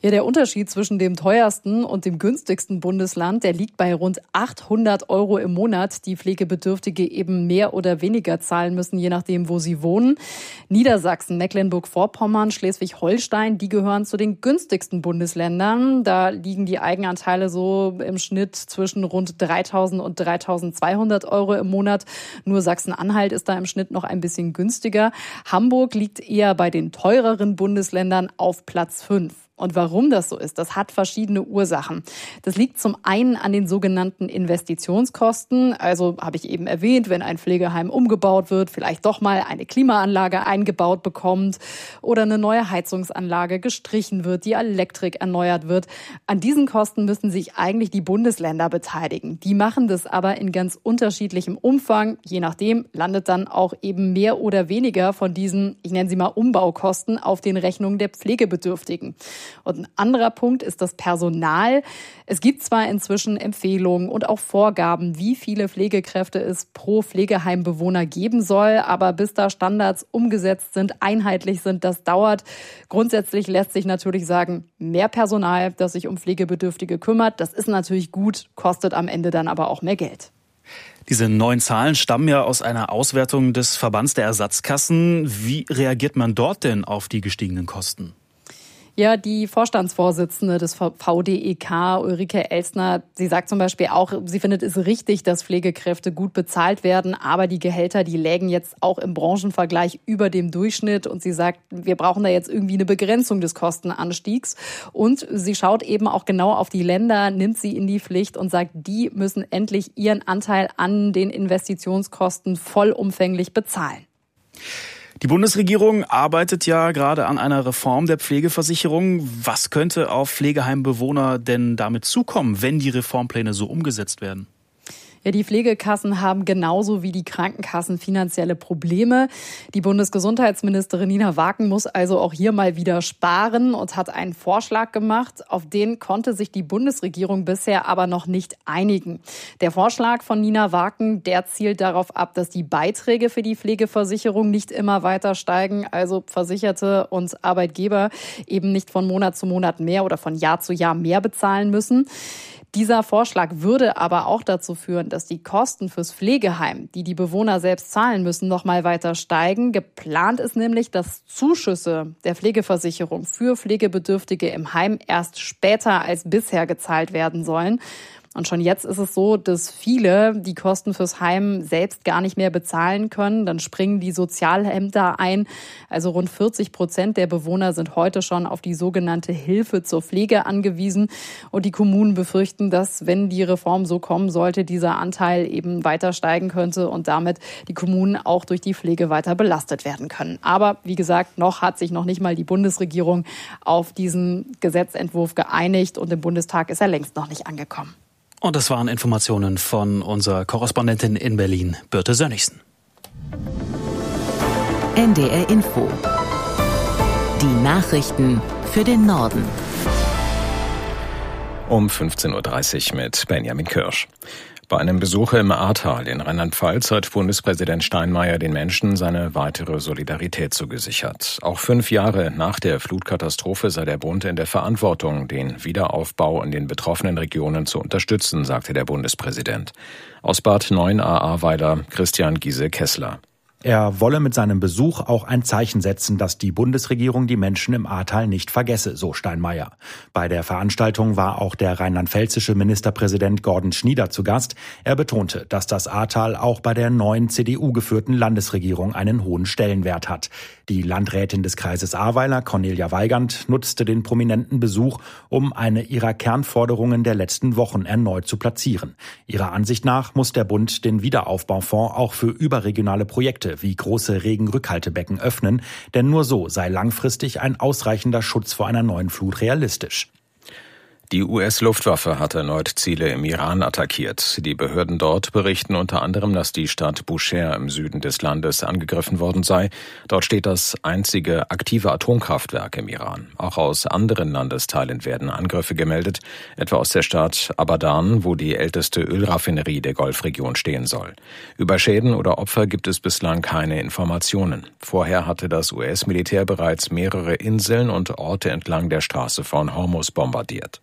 Ja, der Unterschied zwischen dem teuersten und dem günstigsten Bundesland, der liegt bei rund 800 € im Monat, die Pflegebedürftige eben mehr oder weniger zahlen müssen, je nachdem, wo sie wohnen. Niedersachsen, Mecklenburg-Vorpommern, Schleswig-Holstein, die gehören zu den günstigsten Bundesländern. Da liegen die Eigenanteile so im Schnitt zwischen rund 3.000 und 3.200 € im Monat. Nur Sachsen-Anhalt ist da im Schnitt noch ein bisschen günstiger. Hamburg liegt eher bei den teureren Bundesländern auf Platz 5. Und warum das so ist, das hat verschiedene Ursachen. Das liegt zum einen an den sogenannten Investitionskosten. Also habe ich eben erwähnt, wenn ein Pflegeheim umgebaut wird, vielleicht doch mal eine Klimaanlage eingebaut bekommt oder eine neue Heizungsanlage gestrichen wird, die Elektrik erneuert wird. An diesen Kosten müssen sich eigentlich die Bundesländer beteiligen. Die machen das aber in ganz unterschiedlichem Umfang. Je nachdem landet dann auch eben mehr oder weniger von diesen, ich nenne sie mal Umbaukosten, auf den Rechnungen der Pflegebedürftigen. Und ein anderer Punkt ist das Personal. Es gibt zwar inzwischen Empfehlungen und auch Vorgaben, wie viele Pflegekräfte es pro Pflegeheimbewohner geben soll, aber bis da Standards umgesetzt sind, einheitlich sind, das dauert. Grundsätzlich lässt sich natürlich sagen, mehr Personal, das sich um Pflegebedürftige kümmert, das ist natürlich gut, kostet am Ende dann aber auch mehr Geld. Diese neuen Zahlen stammen ja aus einer Auswertung des Verbands der Ersatzkassen. Wie reagiert man dort denn auf die gestiegenen Kosten? Ja, die Vorstandsvorsitzende des VDEK, Ulrike Elsner, sie sagt zum Beispiel auch, sie findet es richtig, dass Pflegekräfte gut bezahlt werden, aber die Gehälter, die lägen jetzt auch im Branchenvergleich über dem Durchschnitt und sie sagt, wir brauchen da jetzt irgendwie eine Begrenzung des Kostenanstiegs und sie schaut eben auch genau auf die Länder, nimmt sie in die Pflicht und sagt, die müssen endlich ihren Anteil an den Investitionskosten vollumfänglich bezahlen. Die Bundesregierung arbeitet ja gerade an einer Reform der Pflegeversicherung. Was könnte auf Pflegeheimbewohner denn damit zukommen, wenn die Reformpläne so umgesetzt werden? Ja, die Pflegekassen haben genauso wie die Krankenkassen finanzielle Probleme. Die Bundesgesundheitsministerin Nina Waken muss also auch hier mal wieder sparen und hat einen Vorschlag gemacht. Auf den konnte sich die Bundesregierung bisher aber noch nicht einigen. Der Vorschlag von Nina Waken, der zielt darauf ab, dass die Beiträge für die Pflegeversicherung nicht immer weiter steigen. Also Versicherte und Arbeitgeber eben nicht von Monat zu Monat mehr oder von Jahr zu Jahr mehr bezahlen müssen. Dieser Vorschlag würde aber auch dazu führen, dass die Kosten fürs Pflegeheim, die die Bewohner selbst zahlen müssen, noch mal weiter steigen. Geplant ist nämlich, dass Zuschüsse der Pflegeversicherung für Pflegebedürftige im Heim erst später als bisher gezahlt werden sollen. Und schon jetzt ist es so, dass viele die Kosten fürs Heim selbst gar nicht mehr bezahlen können. Dann springen die Sozialämter ein. Also rund 40% der Bewohner sind heute schon auf die sogenannte Hilfe zur Pflege angewiesen. Und die Kommunen befürchten, dass, wenn die Reform so kommen sollte, dieser Anteil eben weiter steigen könnte und damit die Kommunen auch durch die Pflege weiter belastet werden können. Aber wie gesagt, noch hat sich noch nicht mal die Bundesregierung auf diesen Gesetzentwurf geeinigt und im Bundestag ist er längst noch nicht angekommen. Und das waren Informationen von unserer Korrespondentin in Berlin, Birte Sönnigsen. NDR Info. Die Nachrichten für den Norden. Um 15.30 Uhr mit Benjamin Kirsch. Bei einem Besuch im Ahrtal in Rheinland-Pfalz hat Bundespräsident Steinmeier den Menschen seine weitere Solidarität zugesichert. Auch 5 Jahre nach der Flutkatastrophe sei der Bund in der Verantwortung, den Wiederaufbau in den betroffenen Regionen zu unterstützen, sagte der Bundespräsident. Aus Bad 9 Ahrweiler Christian Giese-Kessler. Er wolle mit seinem Besuch auch ein Zeichen setzen, dass die Bundesregierung die Menschen im Ahrtal nicht vergesse, so Steinmeier. Bei der Veranstaltung war auch der rheinland-pfälzische Ministerpräsident Gordon Schnieder zu Gast. Er betonte, dass das Ahrtal auch bei der neuen CDU-geführten Landesregierung einen hohen Stellenwert hat. Die Landrätin des Kreises Ahrweiler, Cornelia Weigand, nutzte den prominenten Besuch, um eine ihrer Kernforderungen der letzten Wochen erneut zu platzieren. Ihrer Ansicht nach muss der Bund den Wiederaufbaufonds auch für überregionale Projekte wie große Regenrückhaltebecken öffnen, denn nur so sei langfristig ein ausreichender Schutz vor einer neuen Flut realistisch. Die US-Luftwaffe hat erneut Ziele im Iran attackiert. Die Behörden dort berichten unter anderem, dass die Stadt Bushehr im Süden des Landes angegriffen worden sei. Dort steht das einzige aktive Atomkraftwerk im Iran. Auch aus anderen Landesteilen werden Angriffe gemeldet, etwa aus der Stadt Abadan, wo die älteste Ölraffinerie der Golfregion stehen soll. Über Schäden oder Opfer gibt es bislang keine Informationen. Vorher hatte das US-Militär bereits mehrere Inseln und Orte entlang der Straße von Hormuz bombardiert.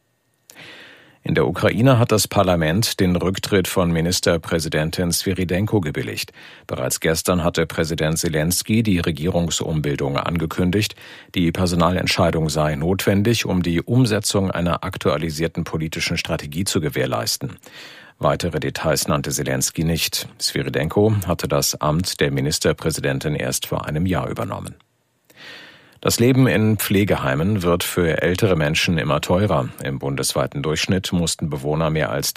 In der Ukraine hat das Parlament den Rücktritt von Ministerpräsidentin Svyrydenko gebilligt. Bereits gestern hatte Präsident Selenskyj die Regierungsumbildung angekündigt. Die Personalentscheidung sei notwendig, um die Umsetzung einer aktualisierten politischen Strategie zu gewährleisten. Weitere Details nannte Selenskyj nicht. Svyrydenko hatte das Amt der Ministerpräsidentin erst vor einem Jahr übernommen. Das Leben in Pflegeheimen wird für ältere Menschen immer teurer. Im bundesweiten Durchschnitt mussten Bewohner mehr als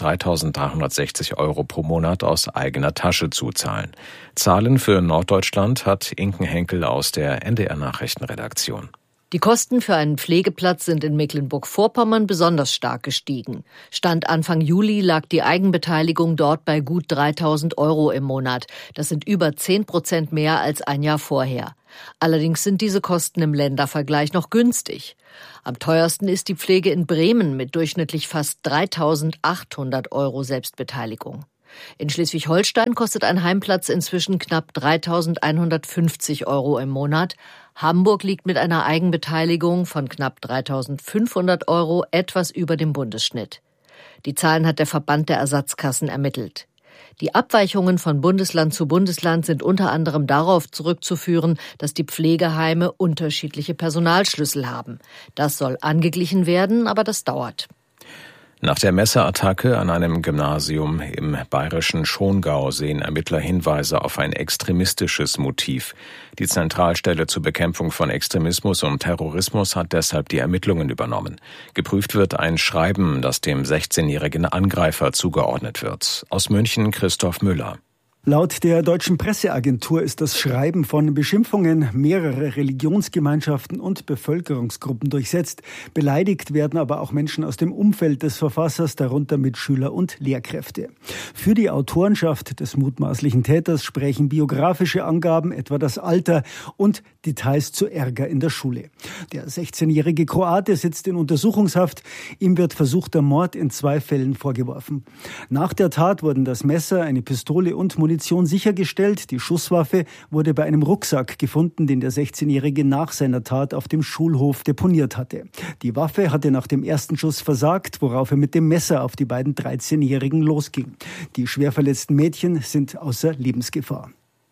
3.360 € pro Monat aus eigener Tasche zuzahlen. Zahlen für Norddeutschland hat Inken Henkel aus der NDR-Nachrichtenredaktion. Die Kosten für einen Pflegeplatz sind in Mecklenburg-Vorpommern besonders stark gestiegen. Stand Anfang Juli lag die Eigenbeteiligung dort bei gut 3.000 € im Monat. Das sind über 10% mehr als ein Jahr vorher. Allerdings sind diese Kosten im Ländervergleich noch günstig. Am teuersten ist die Pflege in Bremen mit durchschnittlich fast 3.800 € Selbstbeteiligung. In Schleswig-Holstein kostet ein Heimplatz inzwischen knapp 3.150 € im Monat. Hamburg liegt mit einer Eigenbeteiligung von knapp 3.500 € etwas über dem Bundesschnitt. Die Zahlen hat der Verband der Ersatzkassen ermittelt. Die Abweichungen von Bundesland zu Bundesland sind unter anderem darauf zurückzuführen, dass die Pflegeheime unterschiedliche Personalschlüssel haben. Das soll angeglichen werden, aber das dauert. Nach der Messerattacke an einem Gymnasium im bayerischen Schongau sehen Ermittler Hinweise auf ein extremistisches Motiv. Die Zentralstelle zur Bekämpfung von Extremismus und Terrorismus hat deshalb die Ermittlungen übernommen. Geprüft wird ein Schreiben, das dem 16-jährigen Angreifer zugeordnet wird. Aus München Christoph Müller. Laut der deutschen Presseagentur ist das Schreiben von Beschimpfungen mehrerer Religionsgemeinschaften und Bevölkerungsgruppen durchsetzt. Beleidigt werden aber auch Menschen aus dem Umfeld des Verfassers, darunter Mitschüler und Lehrkräfte. Für die Autorenschaft des mutmaßlichen Täters sprechen biografische Angaben, etwa das Alter und Details zu Ärger in der Schule. Der 16-jährige Kroate sitzt in Untersuchungshaft. Ihm wird versuchter Mord in 2 Fällen vorgeworfen. Nach der Tat wurden das Messer, eine Pistole und Munition sichergestellt. Die Schusswaffe wurde bei einem Rucksack gefunden, den der 16-Jährige nach seiner Tat auf dem Schulhof deponiert hatte. Die Waffe hatte nach dem ersten Schuss versagt, worauf er mit dem Messer auf die beiden 13-Jährigen losging. Die schwer verletzten Mädchen sind außer Lebensgefahr.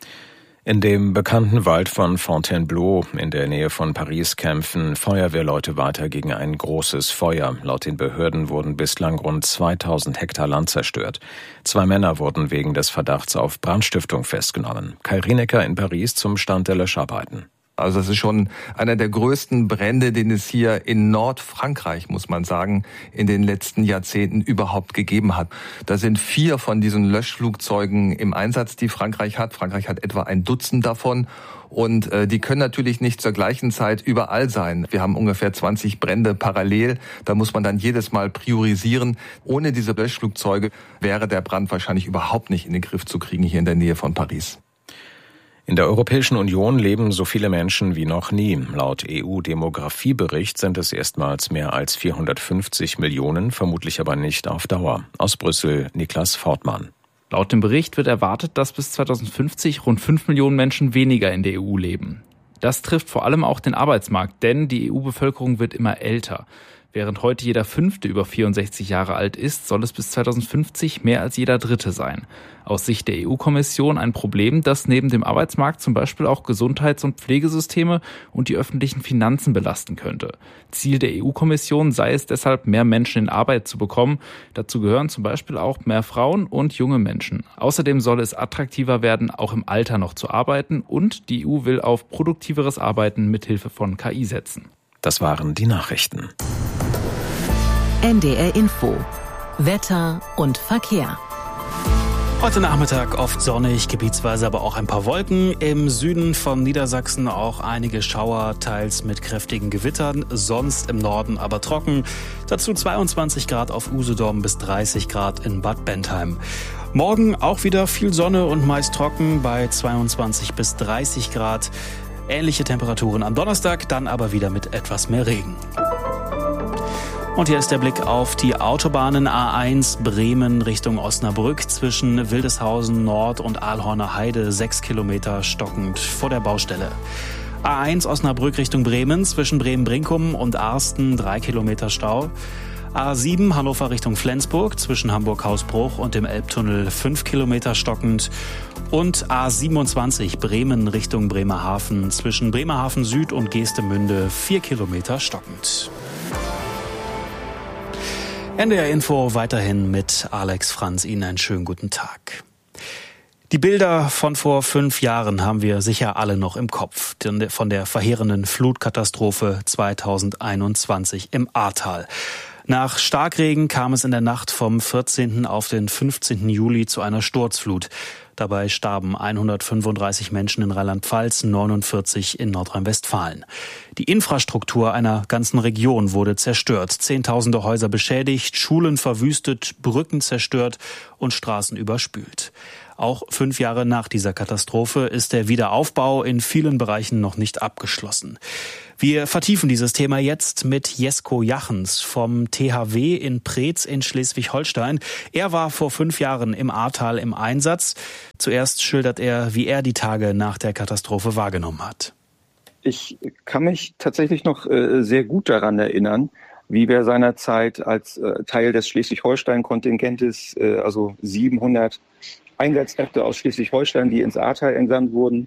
In dem bekannten Wald von Fontainebleau in der Nähe von Paris kämpfen Feuerwehrleute weiter gegen ein großes Feuer. Laut den Behörden wurden bislang rund 2000 Hektar Land zerstört. 2 Männer wurden wegen des Verdachts auf Brandstiftung festgenommen. Kai Rienecker in Paris zum Stand der Löscharbeiten. Also das ist schon einer der größten Brände, den es hier in Nordfrankreich, muss man sagen, in den letzten Jahrzehnten überhaupt gegeben hat. Da sind 4 von diesen Löschflugzeugen im Einsatz, die Frankreich hat. Frankreich hat etwa ein Dutzend davon. Und die können natürlich nicht zur gleichen Zeit überall sein. Wir haben ungefähr 20 Brände parallel. Da muss man dann jedes Mal priorisieren. Ohne diese Löschflugzeuge wäre der Brand wahrscheinlich überhaupt nicht in den Griff zu kriegen hier in der Nähe von Paris. In der Europäischen Union leben so viele Menschen wie noch nie. Laut EU-Demografiebericht sind es erstmals mehr als 450 Millionen, vermutlich aber nicht auf Dauer. Aus Brüssel Niklas Fortmann. Laut dem Bericht wird erwartet, dass bis 2050 rund 5 Millionen Menschen weniger in der EU leben. Das trifft vor allem auch den Arbeitsmarkt, denn die EU-Bevölkerung wird immer älter. Während heute jeder 5. über 64 Jahre alt ist, soll es bis 2050 mehr als jeder 3. sein. Aus Sicht der EU-Kommission ein Problem, das neben dem Arbeitsmarkt zum Beispiel auch Gesundheits- und Pflegesysteme und die öffentlichen Finanzen belasten könnte. Ziel der EU-Kommission sei es deshalb, mehr Menschen in Arbeit zu bekommen. Dazu gehören zum Beispiel auch mehr Frauen und junge Menschen. Außerdem soll es attraktiver werden, auch im Alter noch zu arbeiten, und die EU will auf produktiveres Arbeiten mithilfe von KI setzen. Das waren die Nachrichten. NDR Info. Wetter und Verkehr. Heute Nachmittag oft sonnig, gebietsweise aber auch ein paar Wolken. Im Süden von Niedersachsen auch einige Schauer, teils mit kräftigen Gewittern. Sonst im Norden aber trocken. Dazu 22 Grad auf Usedom bis 30 Grad in Bad Bentheim. Morgen auch wieder viel Sonne und meist trocken bei 22 bis 30 Grad. Ähnliche Temperaturen am Donnerstag, dann aber wieder mit etwas mehr Regen. Und hier ist der Blick auf die Autobahnen A1 Bremen Richtung Osnabrück zwischen Wildeshausen Nord und Ahlhorner Heide 6 Kilometer stockend vor der Baustelle. A1 Osnabrück Richtung Bremen zwischen Bremen-Brinkum und Arsten 3 Kilometer Stau. A7 Hannover Richtung Flensburg zwischen Hamburg-Hausbruch und dem Elbtunnel 5 Kilometer stockend. Und A27 Bremen Richtung Bremerhaven zwischen Bremerhaven Süd und Geestemünde 4 Kilometer stockend. NDR Info weiterhin mit Alex Franz. Ihnen einen schönen guten Tag. Die Bilder von vor 5 Jahren haben wir sicher alle noch im Kopf. Von der verheerenden Flutkatastrophe 2021 im Ahrtal. Nach Starkregen kam es in der Nacht vom 14. auf den 15. Juli zu einer Sturzflut. Dabei starben 135 Menschen in Rheinland-Pfalz, 49 in Nordrhein-Westfalen. Die Infrastruktur einer ganzen Region wurde zerstört. Zehntausende Häuser beschädigt, Schulen verwüstet, Brücken zerstört und Straßen überspült. Auch 5 Jahre nach dieser Katastrophe ist der Wiederaufbau in vielen Bereichen noch nicht abgeschlossen. Wir vertiefen dieses Thema jetzt mit Jesko Jachens vom THW in Preetz in Schleswig-Holstein. Er war vor 5 Jahren im Ahrtal im Einsatz. Zuerst schildert er, wie er die Tage nach der Katastrophe wahrgenommen hat. Ich kann mich tatsächlich noch sehr gut daran erinnern, wie wir seinerzeit als Teil des Schleswig-Holstein-Kontingentes, also 700 Einsatzkräfte aus Schleswig-Holstein, die ins Ahrtal entsandt wurden,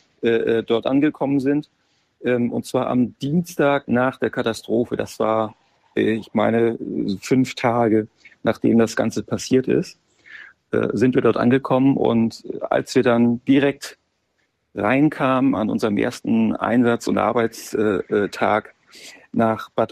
dort angekommen sind. Und zwar am Dienstag nach der Katastrophe. Das war, ich meine, 5 Tage, nachdem das Ganze passiert ist, sind wir dort angekommen. Und als wir dann direkt reinkamen an unserem ersten Einsatz- und Arbeitstag nach Bad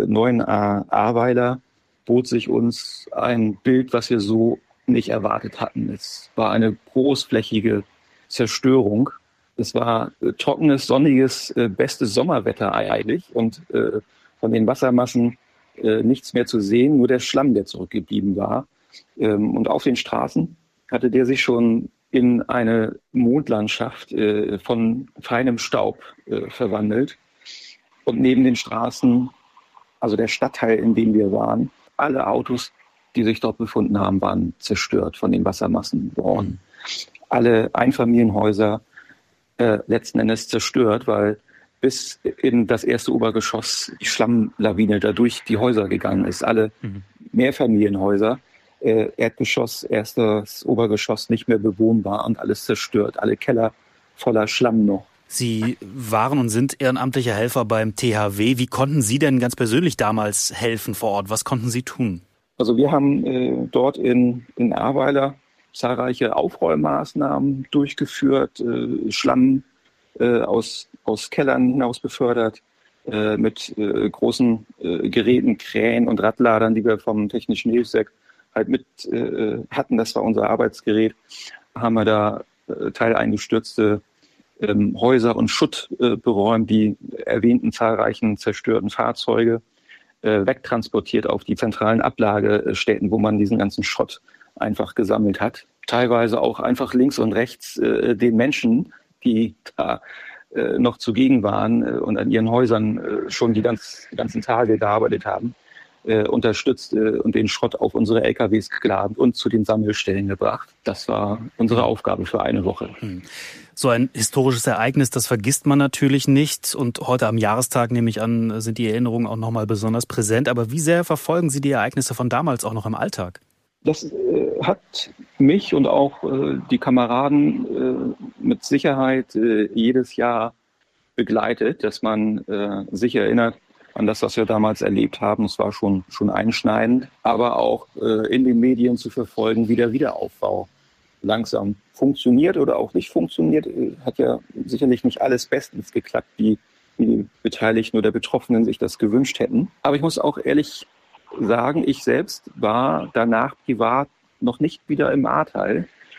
Neuenahr-Ahrweiler, bot sich uns ein Bild, was wir so nicht erwartet hatten. Es war eine großflächige Zerstörung. Es war trockenes, sonniges, bestes Sommerwetter eigentlich und von den Wassermassen nichts mehr zu sehen, nur der Schlamm, der zurückgeblieben war. Und auf den Straßen hatte der sich schon in eine Mondlandschaft von feinem Staub verwandelt. Und neben den Straßen, also der Stadtteil, in dem wir waren, alle Autos, die sich dort befunden haben, waren zerstört von den Wassermassen worden. Alle Einfamilienhäuser letzten Endes zerstört, weil bis in das erste Obergeschoss die Schlammlawine da durch die Häuser gegangen ist. Alle Mehrfamilienhäuser, Erdgeschoss, erstes Obergeschoss nicht mehr bewohnbar und alles zerstört. Alle Keller voller Schlamm noch. Sie waren und sind ehrenamtliche Helfer beim THW. Wie konnten Sie denn ganz persönlich damals helfen vor Ort? Was konnten Sie tun? Also wir haben dort in Ahrweiler zahlreiche Aufräummaßnahmen durchgeführt, Schlamm aus Kellern hinaus befördert, mit großen Geräten, Kränen und Radladern, die wir vom Technischen Hilfswerk halt mit hatten. Das war unser Arbeitsgerät. Haben wir da teileingestürzte Häuser und Schutt beräumt, die erwähnten zahlreichen zerstörten Fahrzeuge wegtransportiert auf die zentralen Ablagestätten, wo man diesen ganzen Schrott einfach gesammelt hat. Teilweise auch einfach links und rechts den Menschen, die da noch zugegen waren und an ihren Häusern schon die ganzen Tage gearbeitet haben, unterstützt und den Schrott auf unsere LKWs geladen und zu den Sammelstellen gebracht. Das war unsere Aufgabe für eine Woche. So ein historisches Ereignis, das vergisst man natürlich nicht. Und heute am Jahrestag, nehme ich an, sind die Erinnerungen auch nochmal besonders präsent. Aber wie sehr verfolgen Sie die Ereignisse von damals auch noch im Alltag? Das hat mich und auch die Kameraden mit Sicherheit jedes Jahr begleitet, dass man sich erinnert an das, was wir damals erlebt haben. Es war schon einschneidend, aber auch in den Medien zu verfolgen, wie der Wiederaufbau langsam funktioniert oder auch nicht funktioniert. Hat ja sicherlich nicht alles bestens geklappt, wie die Beteiligten oder Betroffenen sich das gewünscht hätten. Aber ich muss auch ehrlich sagen, ich selbst war danach privat noch nicht wieder im Ahrtal.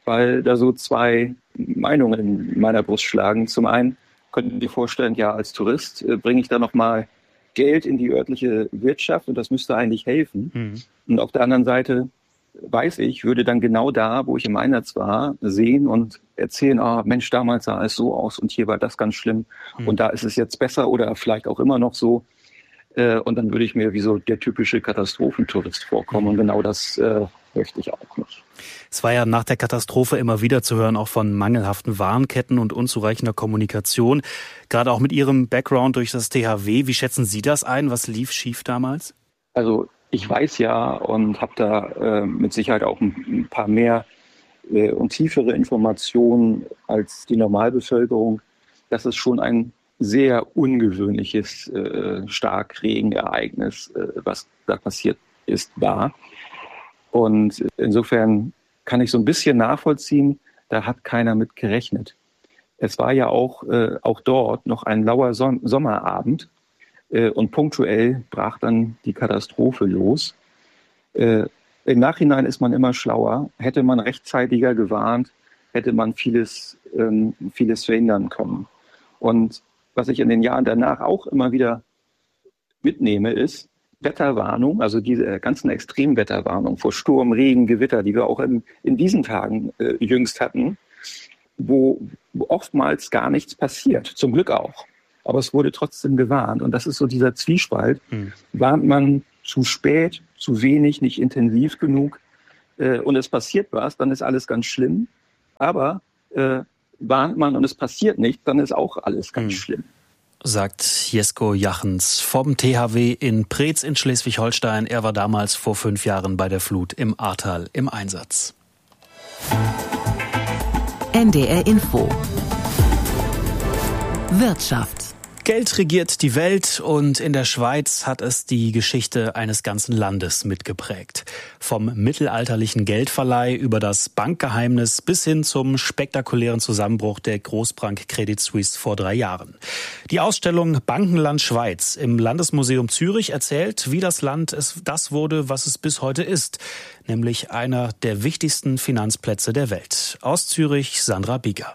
weil da so zwei Meinungen in meiner Brust schlagen. Zum einen könnten Sie sich vorstellen, ja, als Tourist bringe ich da nochmal Geld in die örtliche Wirtschaft und das müsste eigentlich helfen. Und auf der anderen Seite weiß ich, würde dann genau da, wo ich im Einsatz war, sehen und erzählen, Mensch, damals sah es so aus und hier war das ganz schlimm und da ist es jetzt besser oder vielleicht auch immer noch so. Und dann würde ich mir wie so der typische Katastrophentourist vorkommen und genau das möchte ich auch nicht. Es war ja nach der Katastrophe immer wieder zu hören, auch von mangelhaften Warenketten und unzureichender Kommunikation. Gerade auch mit Ihrem Background durch das THW, wie schätzen Sie das ein? Was lief schief damals? Also ich weiß ja und habe da mit Sicherheit auch ein paar mehr und tiefere Informationen als die Normalbevölkerung, dass es schon ein sehr ungewöhnliches Starkregenereignis, was da passiert ist, war. Und insofern kann ich so ein bisschen nachvollziehen, da hat keiner mit gerechnet. Es war ja auch dort noch ein lauer Sommerabend und punktuell brach dann die Katastrophe los. Im Nachhinein ist man immer schlauer. Hätte man rechtzeitiger gewarnt, hätte man vieles verhindern können. Und was ich in den Jahren danach auch immer wieder mitnehme, ist Wetterwarnung, also diese ganzen Extremwetterwarnungen vor Sturm, Regen, Gewitter, die wir auch in diesen Tagen jüngst hatten, wo oftmals gar nichts passiert, zum Glück auch. Aber es wurde trotzdem gewarnt. Und das ist so dieser Zwiespalt. Warnt man zu spät, zu wenig, nicht intensiv genug und es passiert was, dann ist alles ganz schlimm. Aber warnt man und es passiert nicht, dann ist auch alles ganz schlimm. Sagt Jesko Jachens vom THW in Preetz in Schleswig-Holstein. Er war damals vor 5 Jahren bei der Flut im Ahrtal im Einsatz. NDR Info. Wirtschaft. Geld regiert die Welt und in der Schweiz hat es die Geschichte eines ganzen Landes mitgeprägt. Vom mittelalterlichen Geldverleih über das Bankgeheimnis bis hin zum spektakulären Zusammenbruch der Großbank Credit Suisse vor 3 Jahren. Die Ausstellung Bankenland Schweiz im Landesmuseum Zürich erzählt, wie das Land das wurde, was es bis heute ist, nämlich einer der wichtigsten Finanzplätze der Welt. Aus Zürich Sandra Bieger.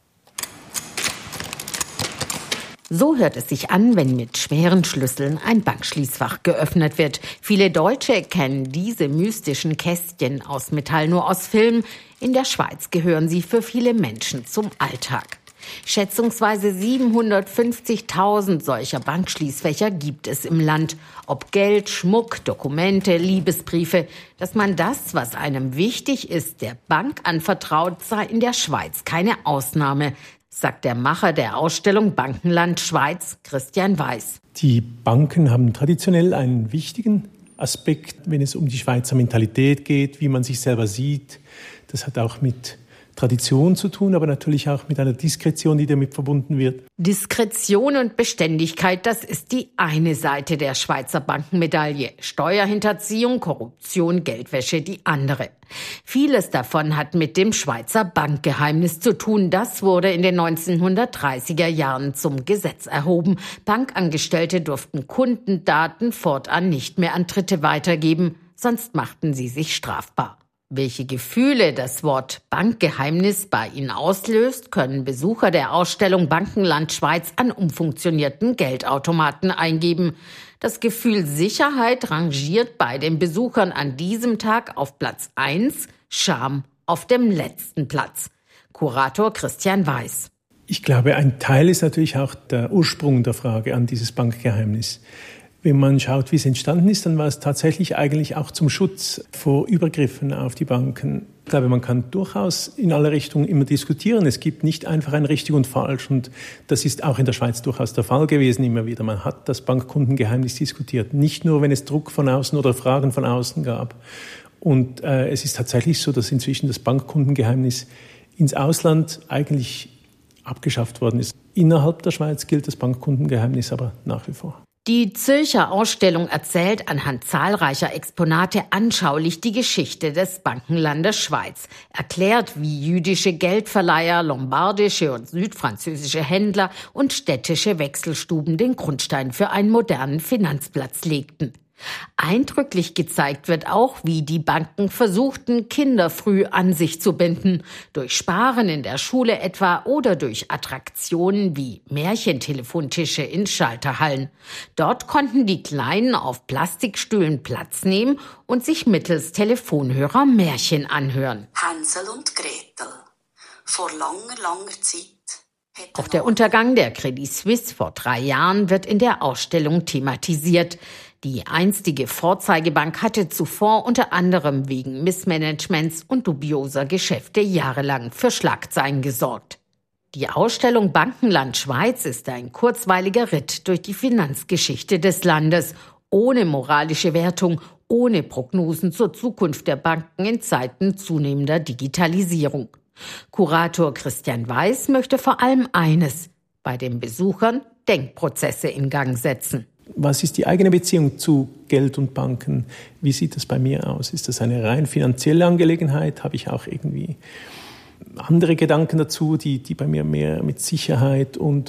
So hört es sich an, wenn mit schweren Schlüsseln ein Bankschließfach geöffnet wird. Viele Deutsche kennen diese mystischen Kästchen aus Metall nur aus Film. In der Schweiz gehören sie für viele Menschen zum Alltag. Schätzungsweise 750.000 solcher Bankschließfächer gibt es im Land. Ob Geld, Schmuck, Dokumente, Liebesbriefe, dass man das, was einem wichtig ist, der Bank anvertraut, sei in der Schweiz keine Ausnahme, sagt der Macher der Ausstellung Bankenland Schweiz, Christian Weiß. Die Banken haben traditionell einen wichtigen Aspekt, wenn es um die Schweizer Mentalität geht, wie man sich selber sieht. Das hat auch mit Tradition zu tun, aber natürlich auch mit einer Diskretion, die damit verbunden wird. Diskretion und Beständigkeit, das ist die eine Seite der Schweizer Bankenmedaille. Steuerhinterziehung, Korruption, Geldwäsche die andere. Vieles davon hat mit dem Schweizer Bankgeheimnis zu tun. Das wurde in den 1930er Jahren zum Gesetz erhoben. Bankangestellte durften Kundendaten fortan nicht mehr an Dritte weitergeben, sonst machten sie sich strafbar. Welche Gefühle das Wort Bankgeheimnis bei Ihnen auslöst, können Besucher der Ausstellung Bankenland Schweiz an umfunktionierten Geldautomaten eingeben. Das Gefühl Sicherheit rangiert bei den Besuchern an diesem Tag auf Platz 1, Scham auf dem letzten Platz. Kurator Christian Weiß. Ich glaube, ein Teil ist natürlich auch der Ursprung der Frage an dieses Bankgeheimnis. Wenn man schaut, wie es entstanden ist, dann war es tatsächlich eigentlich auch zum Schutz vor Übergriffen auf die Banken. Ich glaube, man kann durchaus in alle Richtungen immer diskutieren. Es gibt nicht einfach ein richtig und falsch. Und das ist auch in der Schweiz durchaus der Fall gewesen immer wieder. Man hat das Bankkundengeheimnis diskutiert. Nicht nur, wenn es Druck von außen oder Fragen von außen gab. Und es ist tatsächlich so, dass inzwischen das Bankkundengeheimnis ins Ausland eigentlich abgeschafft worden ist. Innerhalb der Schweiz gilt das Bankkundengeheimnis aber nach wie vor. Die Zürcher Ausstellung erzählt anhand zahlreicher Exponate anschaulich die Geschichte des Bankenlandes Schweiz, erklärt, wie jüdische Geldverleiher, lombardische und südfranzösische Händler und städtische Wechselstuben den Grundstein für einen modernen Finanzplatz legten. Eindrücklich gezeigt wird auch, wie die Banken versuchten, Kinder früh an sich zu binden. Durch Sparen in der Schule etwa oder durch Attraktionen wie Märchentelefontische in Schalterhallen. Dort konnten die Kleinen auf Plastikstühlen Platz nehmen und sich mittels Telefonhörer Märchen anhören. Hänsel und Gretel. Vor langer Zeit. Auch der Untergang der Credit Suisse vor 3 Jahren wird in der Ausstellung thematisiert. Die einstige Vorzeigebank hatte zuvor unter anderem wegen Missmanagements und dubioser Geschäfte jahrelang für Schlagzeilen gesorgt. Die Ausstellung Bankenland Schweiz ist ein kurzweiliger Ritt durch die Finanzgeschichte des Landes, ohne moralische Wertung, ohne Prognosen zur Zukunft der Banken in Zeiten zunehmender Digitalisierung. Kurator Christian Weiß möchte vor allem eines: bei den Besuchern Denkprozesse in Gang setzen. Was ist die eigene Beziehung zu Geld und Banken? Wie sieht das bei mir aus? Ist das eine rein finanzielle Angelegenheit? Habe ich auch irgendwie andere Gedanken dazu, die bei mir mehr mit Sicherheit und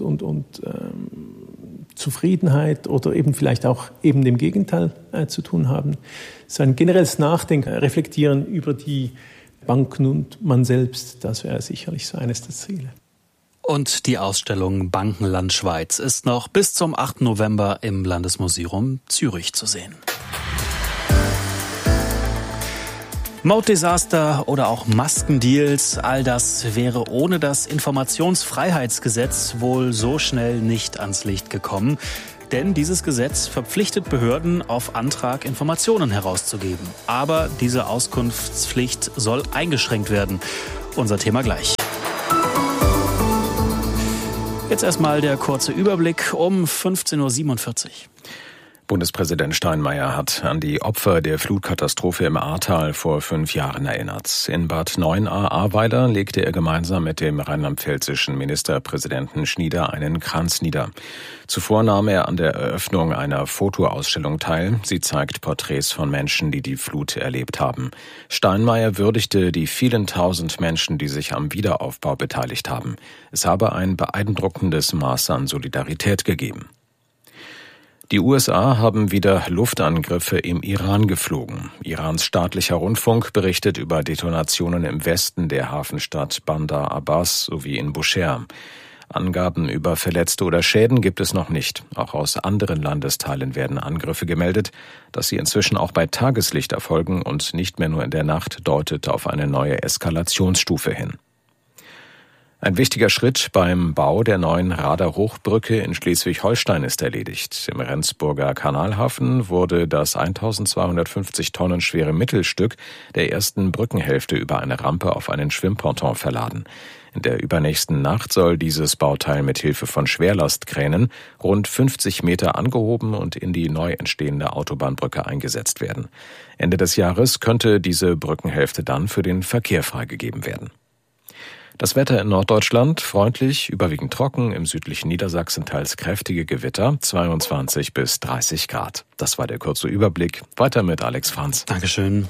Zufriedenheit oder eben vielleicht auch eben dem Gegenteil zu tun haben? So ein generelles Nachdenken, Reflektieren über die Banken und man selbst, das wäre sicherlich so eines der Ziele. Und die Ausstellung Bankenland Schweiz ist noch bis zum 8. November im Landesmuseum Zürich zu sehen. Mautdesaster oder auch Maskendeals, all das wäre ohne das Informationsfreiheitsgesetz wohl so schnell nicht ans Licht gekommen. Denn dieses Gesetz verpflichtet Behörden, auf Antrag Informationen herauszugeben. Aber diese Auskunftspflicht soll eingeschränkt werden. Unser Thema gleich. Jetzt erstmal der kurze Überblick um 15.47 Uhr. Bundespräsident Steinmeier hat an die Opfer der Flutkatastrophe im Ahrtal vor 5 Jahren erinnert. In Bad Neuenahr-Ahrweiler legte er gemeinsam mit dem rheinland-pfälzischen Ministerpräsidenten Schnieder einen Kranz nieder. Zuvor nahm er an der Eröffnung einer Fotoausstellung teil. Sie zeigt Porträts von Menschen, die die Flut erlebt haben. Steinmeier würdigte die vielen tausend Menschen, die sich am Wiederaufbau beteiligt haben. Es habe ein beeindruckendes Maß an Solidarität gegeben. Die USA haben wieder Luftangriffe im Iran geflogen. Irans staatlicher Rundfunk berichtet über Detonationen im Westen der Hafenstadt Bandar Abbas sowie in Bushehr. Angaben über Verletzte oder Schäden gibt es noch nicht. Auch aus anderen Landesteilen werden Angriffe gemeldet. Dass sie inzwischen auch bei Tageslicht erfolgen und nicht mehr nur in der Nacht, deutet auf eine neue Eskalationsstufe hin. Ein wichtiger Schritt beim Bau der neuen Rader-Hochbrücke in Schleswig-Holstein ist erledigt. Im Rendsburger Kanalhafen wurde das 1250 Tonnen schwere Mittelstück der ersten Brückenhälfte über eine Rampe auf einen Schwimmponton verladen. In der übernächsten Nacht soll dieses Bauteil mit Hilfe von Schwerlastkränen rund 50 Meter angehoben und in die neu entstehende Autobahnbrücke eingesetzt werden. Ende des Jahres könnte diese Brückenhälfte dann für den Verkehr freigegeben werden. Das Wetter in Norddeutschland freundlich, überwiegend trocken, im südlichen Niedersachsen teils kräftige Gewitter, 22 bis 30 Grad. Das war der kurze Überblick. Weiter mit Alex Franz. Dankeschön.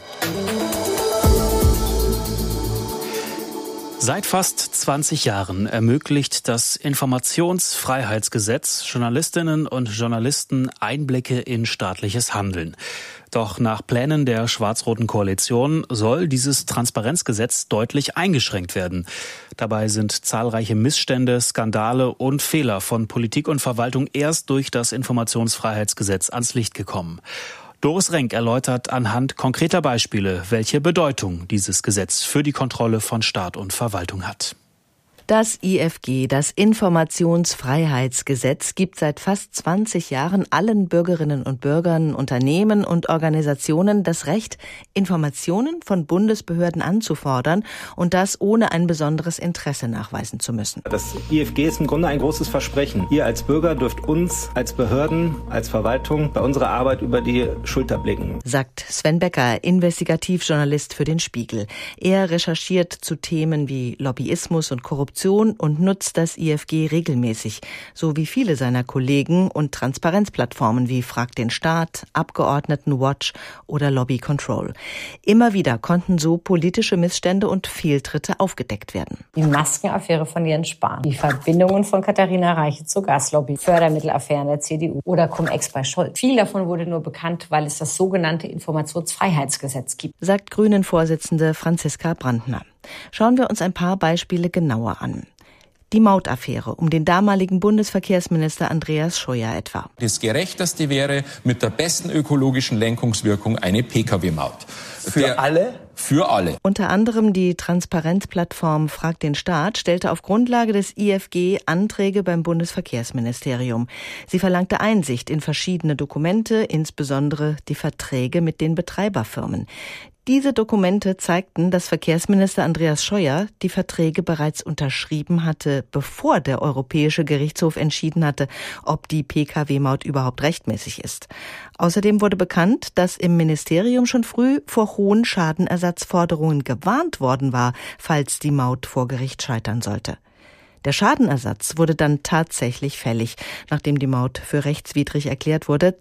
Seit fast 20 Jahren ermöglicht das Informationsfreiheitsgesetz Journalistinnen und Journalisten Einblicke in staatliches Handeln. Doch nach Plänen der schwarz-roten Koalition soll dieses Transparenzgesetz deutlich eingeschränkt werden. Dabei sind zahlreiche Missstände, Skandale und Fehler von Politik und Verwaltung erst durch das Informationsfreiheitsgesetz ans Licht gekommen. Doris Renk erläutert anhand konkreter Beispiele, welche Bedeutung dieses Gesetz für die Kontrolle von Staat und Verwaltung hat. Das IFG, das Informationsfreiheitsgesetz, gibt seit fast 20 Jahren allen Bürgerinnen und Bürgern, Unternehmen und Organisationen das Recht, Informationen von Bundesbehörden anzufordern und das ohne ein besonderes Interesse nachweisen zu müssen. Das IFG ist im Grunde ein großes Versprechen. Ihr als Bürger dürft uns als Behörden, als Verwaltung bei unserer Arbeit über die Schulter blicken, sagt Sven Becker, Investigativjournalist für den Spiegel. Er recherchiert zu Themen wie Lobbyismus und Korruption Korruption und nutzt das IFG regelmäßig, so wie viele seiner Kollegen und Transparenzplattformen wie Frag den Staat, Abgeordnetenwatch oder Lobby Control. Immer wieder konnten so politische Missstände und Fehltritte aufgedeckt werden. Die Maskenaffäre von Jens Spahn, die Verbindungen von Katharina Reiche zur Gaslobby, Fördermittelaffären der CDU oder Cum-Ex bei Scholz. Viel davon wurde nur bekannt, weil es das sogenannte Informationsfreiheitsgesetz gibt, sagt Grünen-Vorsitzende Franziska Brandner. Schauen wir uns ein paar Beispiele genauer an. Die Mautaffäre um den damaligen Bundesverkehrsminister Andreas Scheuer etwa. Das Gerechteste wäre mit der besten ökologischen Lenkungswirkung eine Pkw-Maut. Für alle? Für alle. Unter anderem die Transparenzplattform Frag den Staat stellte auf Grundlage des IFG Anträge beim Bundesverkehrsministerium. Sie verlangte Einsicht in verschiedene Dokumente, insbesondere die Verträge mit den Betreiberfirmen. Diese Dokumente zeigten, dass Verkehrsminister Andreas Scheuer die Verträge bereits unterschrieben hatte, bevor der Europäische Gerichtshof entschieden hatte, ob die Pkw-Maut überhaupt rechtmäßig ist. Außerdem wurde bekannt, dass im Ministerium schon früh vor hohen Schadenersatzforderungen gewarnt worden war, falls die Maut vor Gericht scheitern sollte. Der Schadenersatz wurde dann tatsächlich fällig, nachdem die Maut für rechtswidrig erklärt wurde.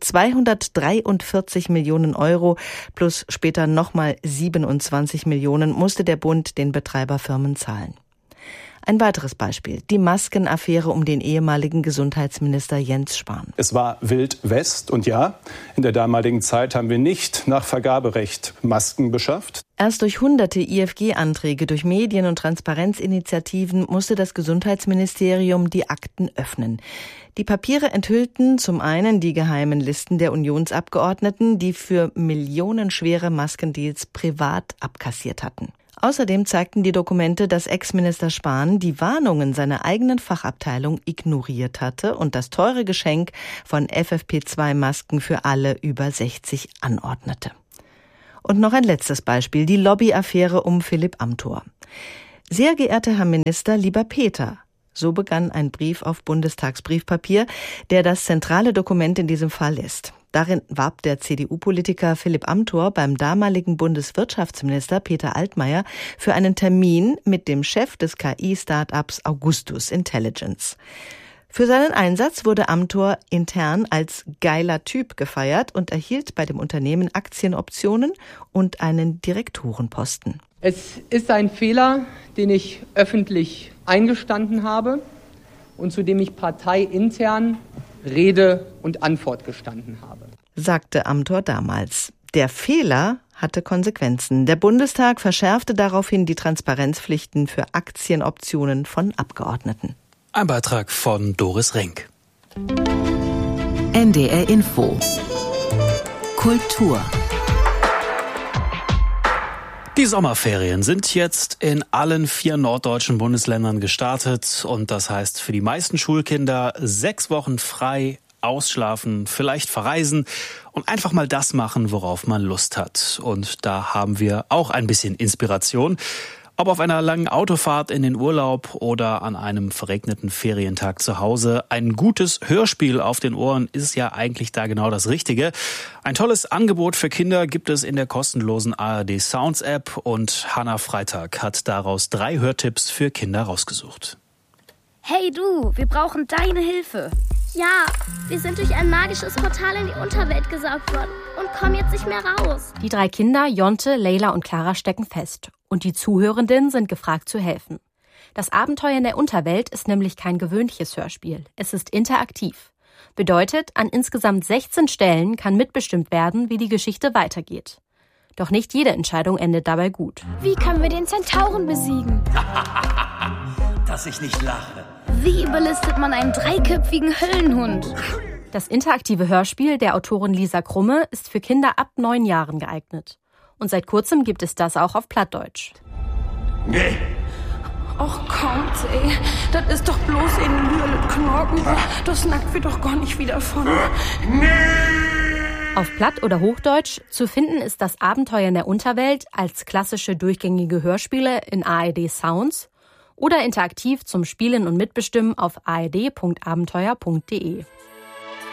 243 Millionen Euro plus später nochmal 27 Millionen musste der Bund den Betreiberfirmen zahlen. Ein weiteres Beispiel, die Maskenaffäre um den ehemaligen Gesundheitsminister Jens Spahn. Es war Wild West und ja, in der damaligen Zeit haben wir nicht nach Vergaberecht Masken beschafft. Erst durch hunderte IFG-Anträge, durch Medien- und Transparenzinitiativen musste das Gesundheitsministerium die Akten öffnen. Die Papiere enthüllten zum einen die geheimen Listen der Unionsabgeordneten, die für millionenschwere Maskendeals privat abkassiert hatten. Außerdem zeigten die Dokumente, dass Ex-Minister Spahn die Warnungen seiner eigenen Fachabteilung ignoriert hatte und das teure Geschenk von FFP2-Masken für alle über 60 anordnete. Und noch ein letztes Beispiel, die Lobbyaffäre um Philipp Amthor. Sehr geehrter Herr Minister, lieber Peter, so begann ein Brief auf Bundestagsbriefpapier, der das zentrale Dokument in diesem Fall ist. Darin warb der CDU-Politiker Philipp Amthor beim damaligen Bundeswirtschaftsminister Peter Altmaier für einen Termin mit dem Chef des KI-Startups Augustus Intelligence. Für seinen Einsatz wurde Amthor intern als geiler Typ gefeiert und erhielt bei dem Unternehmen Aktienoptionen und einen Direktorenposten. Es ist ein Fehler, den ich öffentlich eingestanden habe und zu dem ich parteiintern Rede und Antwort gestanden habe, sagte Amthor damals. Der Fehler hatte Konsequenzen. Der Bundestag verschärfte daraufhin die Transparenzpflichten für Aktienoptionen von Abgeordneten. Ein Beitrag von Doris Renk. NDR Info. Kultur. Die Sommerferien sind jetzt in allen 4 norddeutschen Bundesländern gestartet und das heißt für die meisten Schulkinder 6 Wochen frei, ausschlafen, vielleicht verreisen und einfach mal das machen, worauf man Lust hat. Und da haben wir auch ein bisschen Inspiration. Ob auf einer langen Autofahrt in den Urlaub oder an einem verregneten Ferientag zu Hause, ein gutes Hörspiel auf den Ohren ist ja eigentlich da genau das Richtige. Ein tolles Angebot für Kinder gibt es in der kostenlosen ARD Sounds App und Hanna Freitag hat daraus 3 Hörtipps für Kinder rausgesucht. Hey du, wir brauchen deine Hilfe. Ja, wir sind durch ein magisches Portal in die Unterwelt gesaugt worden und kommen jetzt nicht mehr raus. Die 3 Kinder, Jonte, Leila und Clara, stecken fest. Und die Zuhörenden sind gefragt zu helfen. Das Abenteuer in der Unterwelt ist nämlich kein gewöhnliches Hörspiel. Es ist interaktiv. Bedeutet, an insgesamt 16 Stellen kann mitbestimmt werden, wie die Geschichte weitergeht. Doch nicht jede Entscheidung endet dabei gut. Wie können wir den Zentauren besiegen? Dass ich nicht lache. Wie überlistet man einen 3-köpfigen Höllenhund? Das interaktive Hörspiel der Autorin Lisa Krumme ist für Kinder ab 9 Jahren geeignet. Und seit kurzem gibt es das auch auf Plattdeutsch. Nee. Och kommt, ey. Das ist doch bloß ein Lüerle-Knorken. Das snackt wir doch gar nicht wieder von. Nee. Auf Platt- oder Hochdeutsch zu finden ist das Abenteuer in der Unterwelt als klassische durchgängige Hörspiele in ARD Sounds oder interaktiv zum Spielen und Mitbestimmen auf ard.abenteuer.de.